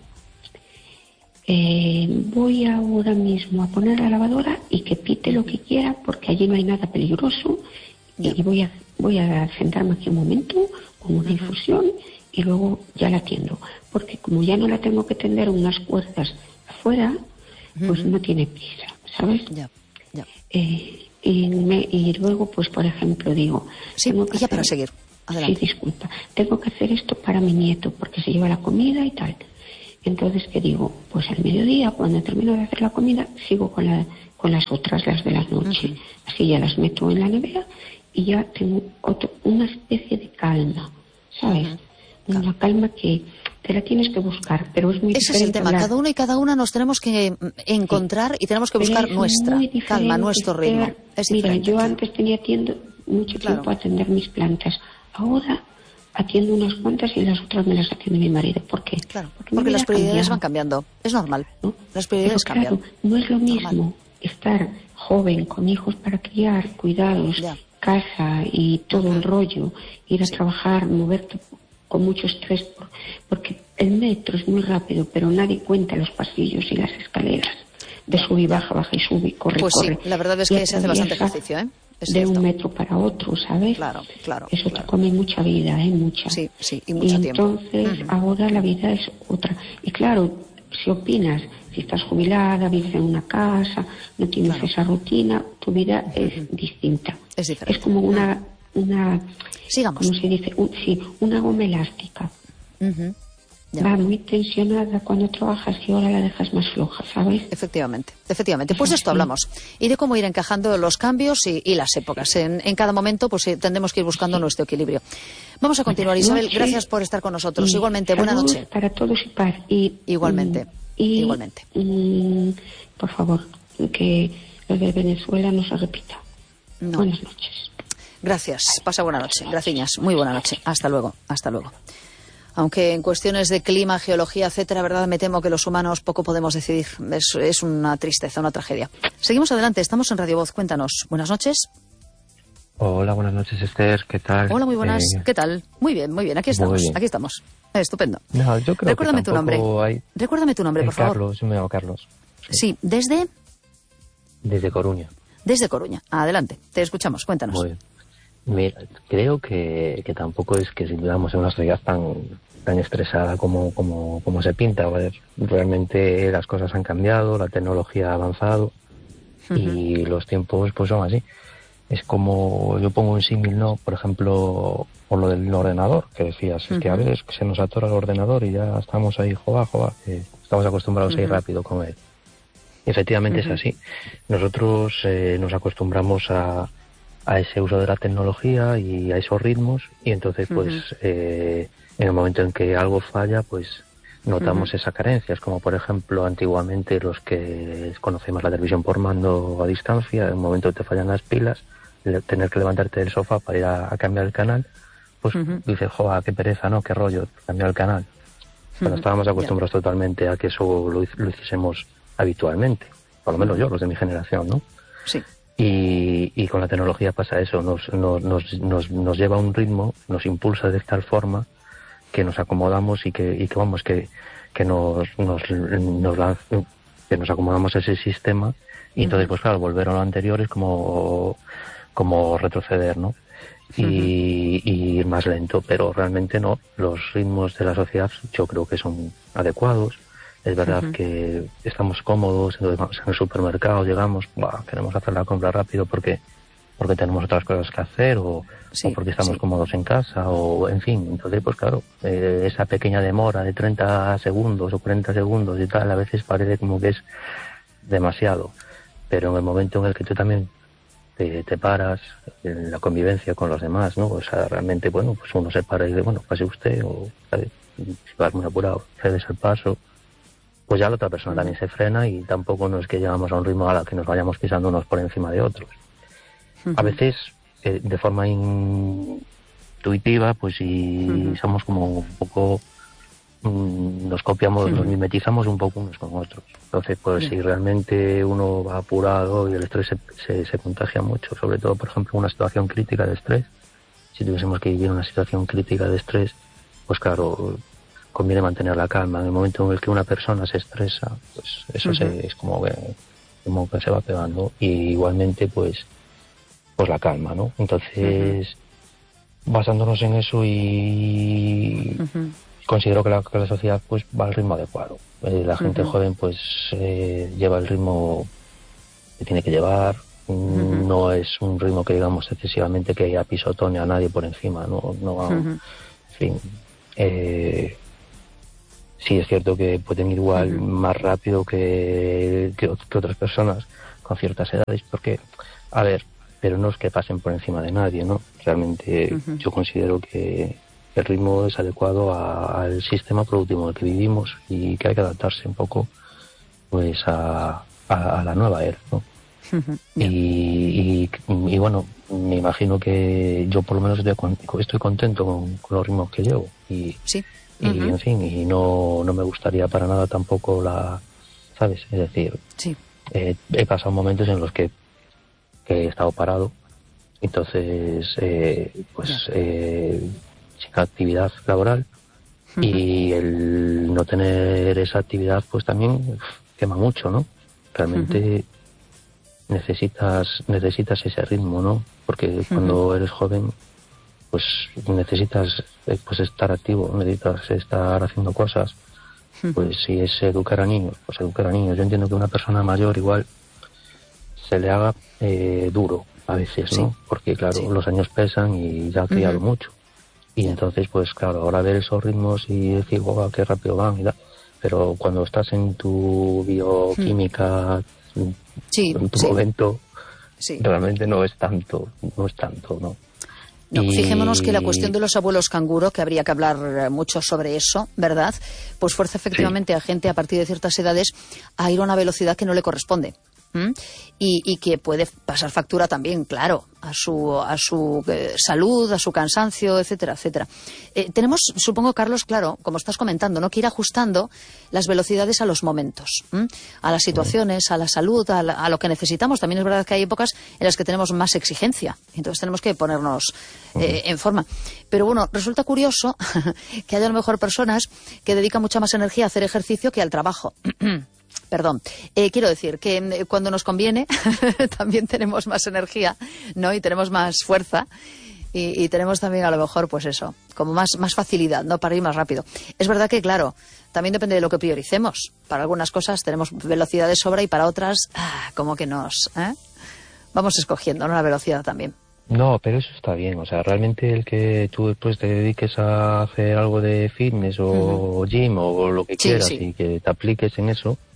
eh, voy ahora mismo a poner la lavadora y que pite lo que quiera, porque allí no hay nada peligroso. Ya. Y voy a, voy a sentarme aquí un momento con una infusión y luego ya la atiendo. Porque como ya no la tengo que tender unas cuerdas afuera, pues uh-huh. no tiene prisa, ¿sabes? Ya, ya. Eh, y, me, y luego, pues por ejemplo, digo... Sí, tengo que ya hacer, para seguir. Adelante. Sí, disculpa. Tengo que hacer esto para mi nieto, porque se lleva la comida y tal. Entonces, ¿qué digo? Pues al mediodía, cuando termino de hacer la comida, sigo con, la, con las otras, las de la noche. Uh-huh. Así ya las meto en la nevera y ya tengo otro, una especie de calma, ¿sabes? Uh-huh. Una calma que te la tienes que buscar, pero es muy Ese diferente. Ese es el tema, hablar. cada uno y cada una nos tenemos que encontrar sí. y tenemos que buscar nuestra calma, nuestro ritmo. Ser, es mira, yo claro. antes tenía tiendo, mucho claro. tiempo a atender mis plantas, ahora atiendo unas cuantas y las otras me las atiende mi marido. ¿Por qué? Claro, porque, porque las prioridades cambiado. van cambiando, es normal, ¿no? Las prioridades pero, claro, cambian. No es lo mismo normal. estar joven, con hijos para criar, cuidados, ya. casa y todo uh-huh. el rollo, ir a sí. trabajar, moverte con mucho estrés, porque el metro es muy rápido, pero nadie cuenta los pasillos y las escaleras de sub y baja, baja y sube, corre, pues corre. Sí, la verdad es que se hace bastante ejercicio, ¿eh? Es de cierto. un metro para otro, ¿sabes? Claro, claro. Eso claro. te come mucha vida, ¿eh? Mucha. Sí, sí, y mucho y tiempo. Entonces, uh-huh. ahora la vida es otra. Y claro, si opinas, si estás jubilada, vives en una casa, no tienes claro. esa rutina, tu vida uh-huh. es distinta. Es diferente. Es como una, una Sigamos. ¿cómo se dice? Un, sí, una goma elástica. Uh-huh. Ya. Va muy tensionada cuando trabajas y ahora la dejas más floja, ¿sabes? Efectivamente, efectivamente. Pues de esto hablamos. Y de cómo ir encajando los cambios y, y las épocas. En, en cada momento pues tendremos que ir buscando sí. nuestro equilibrio. Vamos a continuar, buenas Isabel. Noches. Gracias por estar con nosotros. Y Igualmente, buena noche. Para todos y para. Y, Igualmente, y, igualmente. Y, por favor, que lo de Venezuela no se repita. No. Buenas noches. Gracias. Pasa buena noche. Gracias. Muy buena noche. Hasta luego. Hasta luego. Aunque en cuestiones de clima, geología, etcétera, verdad, me temo que los humanos poco podemos decidir. Es, es una tristeza, una tragedia. Seguimos adelante, estamos en Radio Voz. Cuéntanos. Buenas noches. Hola, buenas noches, Esther. ¿Qué tal? Hola, muy buenas. Eh... ¿Qué tal? Muy bien, muy bien. Aquí estamos. Bien. Aquí estamos. Estupendo. No, yo creo Recuérdame que tu nombre. Hay... Recuérdame tu nombre, eh, por favor. Carlos, yo me llamo Carlos. Sí. sí, ¿desde? Desde Coruña. Desde Coruña. Adelante. Te escuchamos. Cuéntanos. Muy bien. Mira, creo que, que tampoco es que vivamos en una sociedad tan tan estresada como, como, como se pinta. A ver, realmente las cosas han cambiado, la tecnología ha avanzado uh-huh. y los tiempos pues son así. Es como, yo pongo un símil, ¿no? Por ejemplo, por lo del ordenador, que decías, uh-huh. es que a veces se nos atora el ordenador y ya estamos ahí, joa, joa, que estamos acostumbrados uh-huh. a ir rápido con él. Efectivamente Uh-huh. es así. Nosotros eh, nos acostumbramos a, a ese uso de la tecnología y a esos ritmos, y entonces pues Uh-huh. eh, en el momento en que algo falla, pues notamos Uh-huh. esas carencias, como por ejemplo antiguamente los que conocemos la televisión por mando a distancia, en el momento que te fallan las pilas, le- tener que levantarte del sofá para ir a, a cambiar el canal, pues Uh-huh. dices, joder, qué pereza, ¿no? Qué rollo, cambiar el canal. Bueno, Uh-huh. estábamos Ya. acostumbrados totalmente a que eso lo, lo hiciésemos habitualmente, por lo menos yo, los de mi generación, ¿no? Sí. Y, y con la tecnología pasa eso, nos, nos, nos, nos, nos lleva a un ritmo, nos impulsa de tal forma que nos acomodamos y que, y que vamos, que, que nos, nos, nos lanz- que nos acomodamos a ese sistema, y entonces, Ujú. pues claro, volver a lo anterior es como, como retroceder, ¿no? Y, y ir más lento, pero realmente no. Los ritmos de la sociedad yo creo que son adecuados. Es verdad Ujú. que estamos cómodos, entonces vamos en el supermercado, llegamos, buah, queremos hacer la compra rápido porque porque tenemos otras cosas que hacer, o, Sí, o porque estamos sí. cómodos en casa, o en fin. Entonces, pues claro, eh, esa pequeña demora de treinta segundos o cuarenta segundos y tal, a veces parece como que es demasiado. Pero en el momento en el que tú también te, te paras, en la convivencia con los demás, ¿no? O sea, realmente, bueno, pues uno se para y dice, bueno, pase usted, o ¿sabes? Si vas muy apurado, cedes el paso, pues ya la otra persona Ujú. también se frena, y tampoco no es que llegamos a un ritmo a la que nos vayamos pisando unos por encima de otros. A veces, eh, de forma intuitiva, pues si Ujú. somos como un poco, mm, nos copiamos, nos Ujú. mimetizamos un poco unos con otros. Entonces, pues Ya. si realmente uno va apurado y el estrés se, se, se contagia mucho, sobre todo, por ejemplo, una situación crítica de estrés, si tuviésemos que vivir una situación crítica de estrés, pues claro, conviene mantener la calma. En el momento en el que una persona se estresa, pues eso Ujú. se, es como que, como que se va pegando, y igualmente, pues pues la calma, ¿no? Entonces, basándonos en eso, y Ujú. considero que la, que la sociedad pues va al ritmo adecuado. Eh, la gente Ujú. joven pues eh, lleva el ritmo que tiene que llevar. Ujú. No es un ritmo que digamos excesivamente que apisotone a nadie por encima, no, no va, Ujú. en fin. Eh, sí es cierto que pueden ir igual Ujú. más rápido que, que, ot- que otras personas con ciertas edades, porque, a ver, pero no es que pasen por encima de nadie, ¿no? Realmente Ujú. yo considero que el ritmo es adecuado a- al sistema productivo en el que vivimos, y que hay que adaptarse un poco pues a, a, a la nueva era, ¿no? Ujú. Ya. Y, y, y bueno, me imagino que yo por lo menos estoy, con- estoy contento con, con los ritmos que llevo, y, Sí. y Ujú. en fin, y no, no me gustaría para nada tampoco la, ¿sabes? Es decir, Sí. eh, he pasado momentos en los que, que he estado parado, entonces eh, pues Ya. eh, sin actividad laboral, Ujú. y el no tener esa actividad pues también uf, quema mucho, ¿no? Realmente necesitas necesitas ese ritmo, ¿no? Porque cuando eres joven pues necesitas eh, pues estar activo, necesitas estar haciendo cosas. Pues si es educar a niños, pues educar a niños. Yo entiendo que una persona mayor igual se le haga eh, duro a veces, Sí. ¿no? Porque claro, Sí. los años pesan y ya ha criado Ujú. mucho. Y Ya. entonces, pues claro, ahora ver esos ritmos y decir, wow, qué rápido van y tal. Pero cuando estás en tu bioquímica, Sí, en tu sí. momento, Sí. realmente no es tanto, no es tanto, ¿no? No, Y- fijémonos que la cuestión de los abuelos canguro, que habría que hablar eh, mucho sobre eso, ¿verdad? Pues fuerza efectivamente a gente a partir de ciertas edades a ir a una velocidad que no le corresponde. ¿m? Y, y que puede pasar factura también, claro, a su, a su eh, salud, a su cansancio, etcétera, etcétera. Eh, tenemos, supongo, Carlos, claro, como estás comentando, ¿no? Que ir ajustando las velocidades a los momentos, ¿m? A las situaciones, a la salud, a, la- a lo que necesitamos. También es verdad que hay épocas en las que tenemos más exigencia, entonces tenemos que ponernos eh, en forma. Pero bueno, resulta curioso que haya a lo mejor personas que dedican mucha más energía a hacer ejercicio que al trabajo. Perdón, eh, quiero decir que eh, cuando nos conviene también tenemos más energía, ¿no? Y tenemos más fuerza y, y tenemos también a lo mejor, pues eso, como más, más facilidad, ¿no? Para ir más rápido. Es verdad que, claro, también depende de lo que prioricemos. Para algunas cosas tenemos velocidad de sobra y para otras, ah, como que nos... ¿eh? Vamos escogiendo, ¿no? La velocidad también. No, pero eso está bien. O sea, realmente el que tú después te dediques a hacer algo de fitness o Ujú. gym o lo que Sí, quieras sí. y que te apliques en eso,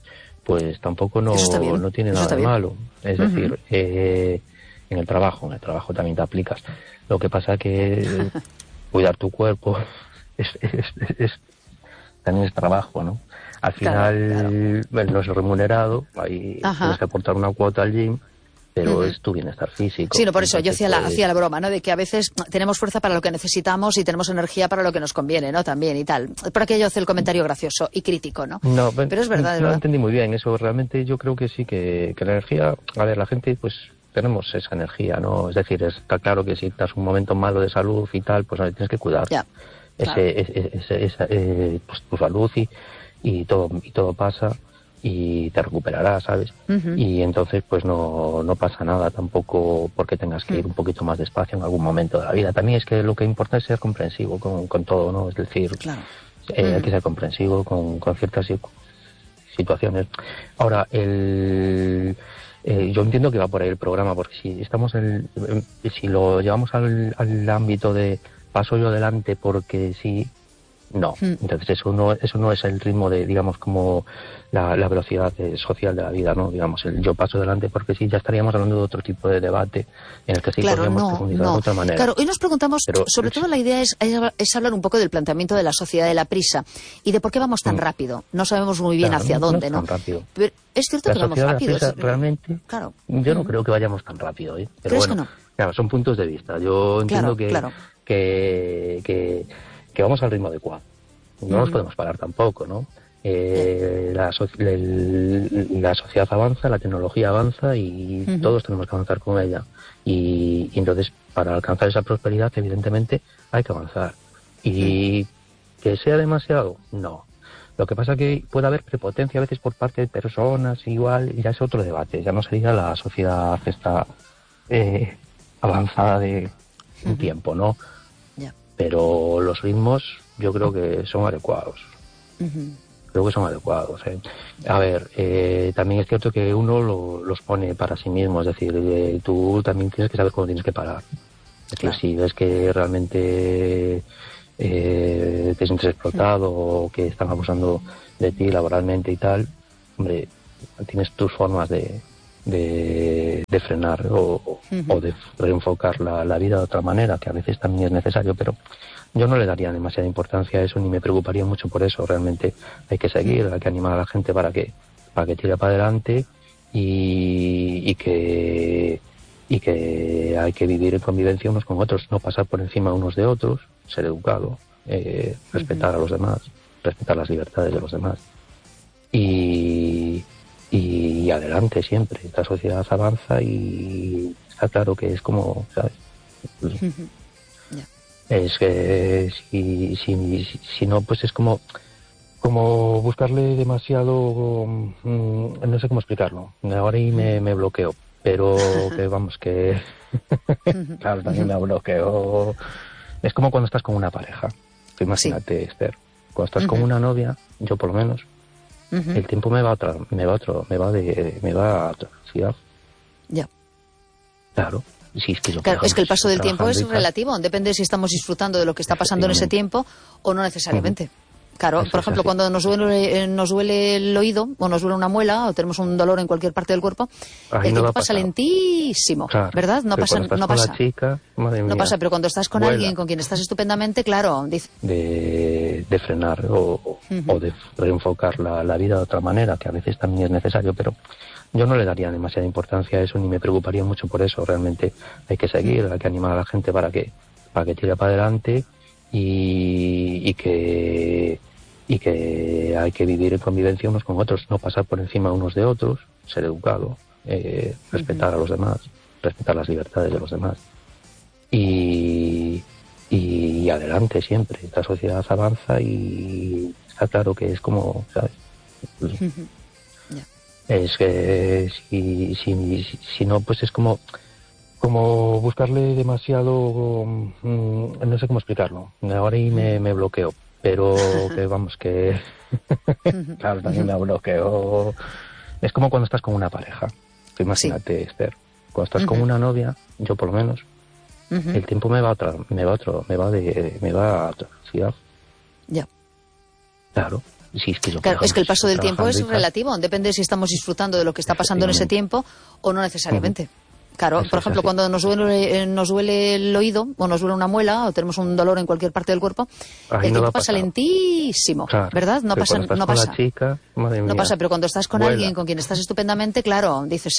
pues tampoco no, no tiene nada de malo. Es uh-huh. decir, eh, en el trabajo, en el trabajo también te aplicas. Lo que pasa que cuidar tu cuerpo es, es, es, es también es trabajo, ¿no? Al final, claro, claro. Bueno, no es remunerado, ahí Ajá. tienes que aportar una cuota al gym, pero uh-huh. es tu bienestar físico. Sí, no, por eso Entonces, yo hacía la, pues... hacía la broma, ¿no? De que a veces tenemos fuerza para lo que necesitamos y tenemos energía para lo que nos conviene, ¿no? También y tal. Por aquello hace el comentario gracioso y crítico, ¿no? No, pero es verdad, es no verdad. lo entendí muy bien eso. Realmente yo creo que sí, que, que la energía... A ver, la gente, pues, tenemos esa energía, ¿no? Es decir, está claro que si estás un momento malo de salud y tal, pues tienes que cuidar. Ya, ese, claro. ese, ese, esa, eh, pues, tu salud y... y todo y todo pasa y te recuperarás, ¿sabes? Uh-huh. Y entonces pues no, no pasa nada tampoco porque tengas que ir un poquito más despacio en algún momento de la vida. También es que lo que importa es ser comprensivo con, con todo, ¿no? Es decir, claro. eh, uh-huh. hay que ser comprensivo con, con ciertas situaciones. Ahora, el... Eh, yo entiendo que va por ahí el programa, porque si estamos en, en, si lo llevamos al, al ámbito de paso yo adelante porque sí, no, entonces eso no eso no es el ritmo de, digamos, como la, la velocidad de, social de la vida, ¿no? Digamos, el yo paso adelante porque sí, ya estaríamos hablando de otro tipo de debate en el que sí claro, podríamos no, profundizar no. de otra manera. Claro, hoy nos preguntamos, Pero, sobre todo la idea es, es hablar un poco del planteamiento de la sociedad de la prisa y de por qué vamos tan mm. rápido. No sabemos muy bien claro, hacia no, dónde, no ¿no? Tan rápido. Pero es cierto la que vamos rápido. Prisa, es, realmente, claro. yo no mm. creo que vayamos tan rápido, ¿eh? Pero ¿Crees bueno, que no? Claro, son puntos de vista. Yo entiendo claro, que, claro. que, que, que vamos al ritmo adecuado. No mm. nos podemos parar tampoco, ¿no? Eh, la, so el, la sociedad avanza, la tecnología avanza y uh-huh. todos tenemos que avanzar con ella. Y, y entonces, para alcanzar esa prosperidad, evidentemente, hay que avanzar. Y uh-huh. que sea demasiado, no. Lo que pasa es que puede haber prepotencia a veces por parte de personas, igual, ya es otro debate. Ya no sería la sociedad esta eh, avanzada de un uh-huh. tiempo, ¿no? Yeah. Pero los ritmos yo creo que son adecuados. Uh-huh. Creo que son adecuados. ¿eh? A ver, eh, también es cierto que uno lo, los pone para sí mismo, es decir, eh, tú también tienes que saber cuándo tienes que parar. Es claro. decir, si ves que realmente eh, te sientes explotado uh-huh. o que están abusando de ti laboralmente y tal, hombre, tienes tus formas de, de, de frenar o, uh-huh. o de reenfocar la, la vida de otra manera, que a veces también es necesario, pero yo no le daría demasiada importancia a eso ni me preocuparía mucho por eso. Realmente hay que seguir, hay que animar a la gente para que para que tire para adelante y, y que y que hay que vivir en convivencia unos con otros, no pasar por encima unos de otros, ser educado, eh, respetar a los demás, respetar las libertades de los demás y, y adelante siempre. Esta sociedad avanza y está claro que es como, ¿sabes? Es que si, si, si no, pues es como como buscarle demasiado, mmm, no sé cómo explicarlo. Ahora ahí me, me bloqueo, pero que vamos, que claro, también me bloqueo. Es como cuando estás con una pareja. Imagínate, sí. Esther, cuando estás uh-huh. con una novia, yo por lo menos, uh-huh. el tiempo me va a otra, me va a otro, me va de, me va a otra velocidad. Ya. Claro. Sí, es que, yo, claro, ejemplo, es que el paso del tiempo es tal, relativo, depende si estamos disfrutando de lo que está pasando en ese tiempo o no necesariamente. Uh-huh. Claro, por ejemplo, cuando nos duele, nos duele el oído o nos duele una muela o tenemos un dolor en cualquier parte del cuerpo, Ahí el no tiempo pasa lentísimo, claro, ¿verdad? No pasa, no pasa. Chica, madre mía, no pasa, pero cuando estás con vuela. alguien con quien estás estupendamente, claro, dice... de, de frenar o, uh-huh. o de reenfocar la, la vida de otra manera, que a veces también es necesario, pero yo no le daría demasiada importancia a eso ni me preocuparía mucho por eso. Realmente hay que seguir, hay que animar a la gente para que para que tire para adelante y, y que y que hay que vivir en convivencia unos con otros, no pasar por encima unos de otros, ser educado, eh, respetar uh-huh. a los demás, respetar las libertades de los demás y, y adelante siempre. Esta sociedad avanza y está claro que es como, ¿sabes? Uh-huh. Es que si, si, si no, pues es como como buscarle demasiado, mmm, no sé cómo explicarlo. Ahora ahí me, me bloqueo, pero que vamos, que claro, también me bloqueo. Es como cuando estás con una pareja. Imagínate, sí. Esther, cuando estás uh-huh. con una novia, yo por lo menos, uh-huh. el tiempo me va a otra, me va a otro, me va de, me va a otra velocidad. Ya. Claro. sí, claro, es que el paso del tiempo es trabajando y tal. relativo, depende si estamos disfrutando de lo que está pasando en ese tiempo o no necesariamente. Claro, Eso por es ejemplo, así. cuando nos duele, eh, nos duele el oído o nos duele una muela o tenemos un dolor en cualquier parte del cuerpo, Ahí el no tiempo ha pasa pasado. lentísimo, Claro, ¿verdad? No pero pasa, cuando estás no con pasa. la chica, madre No mía, pasa, pero cuando estás con vuela. alguien con quien estás estupendamente, claro, dices,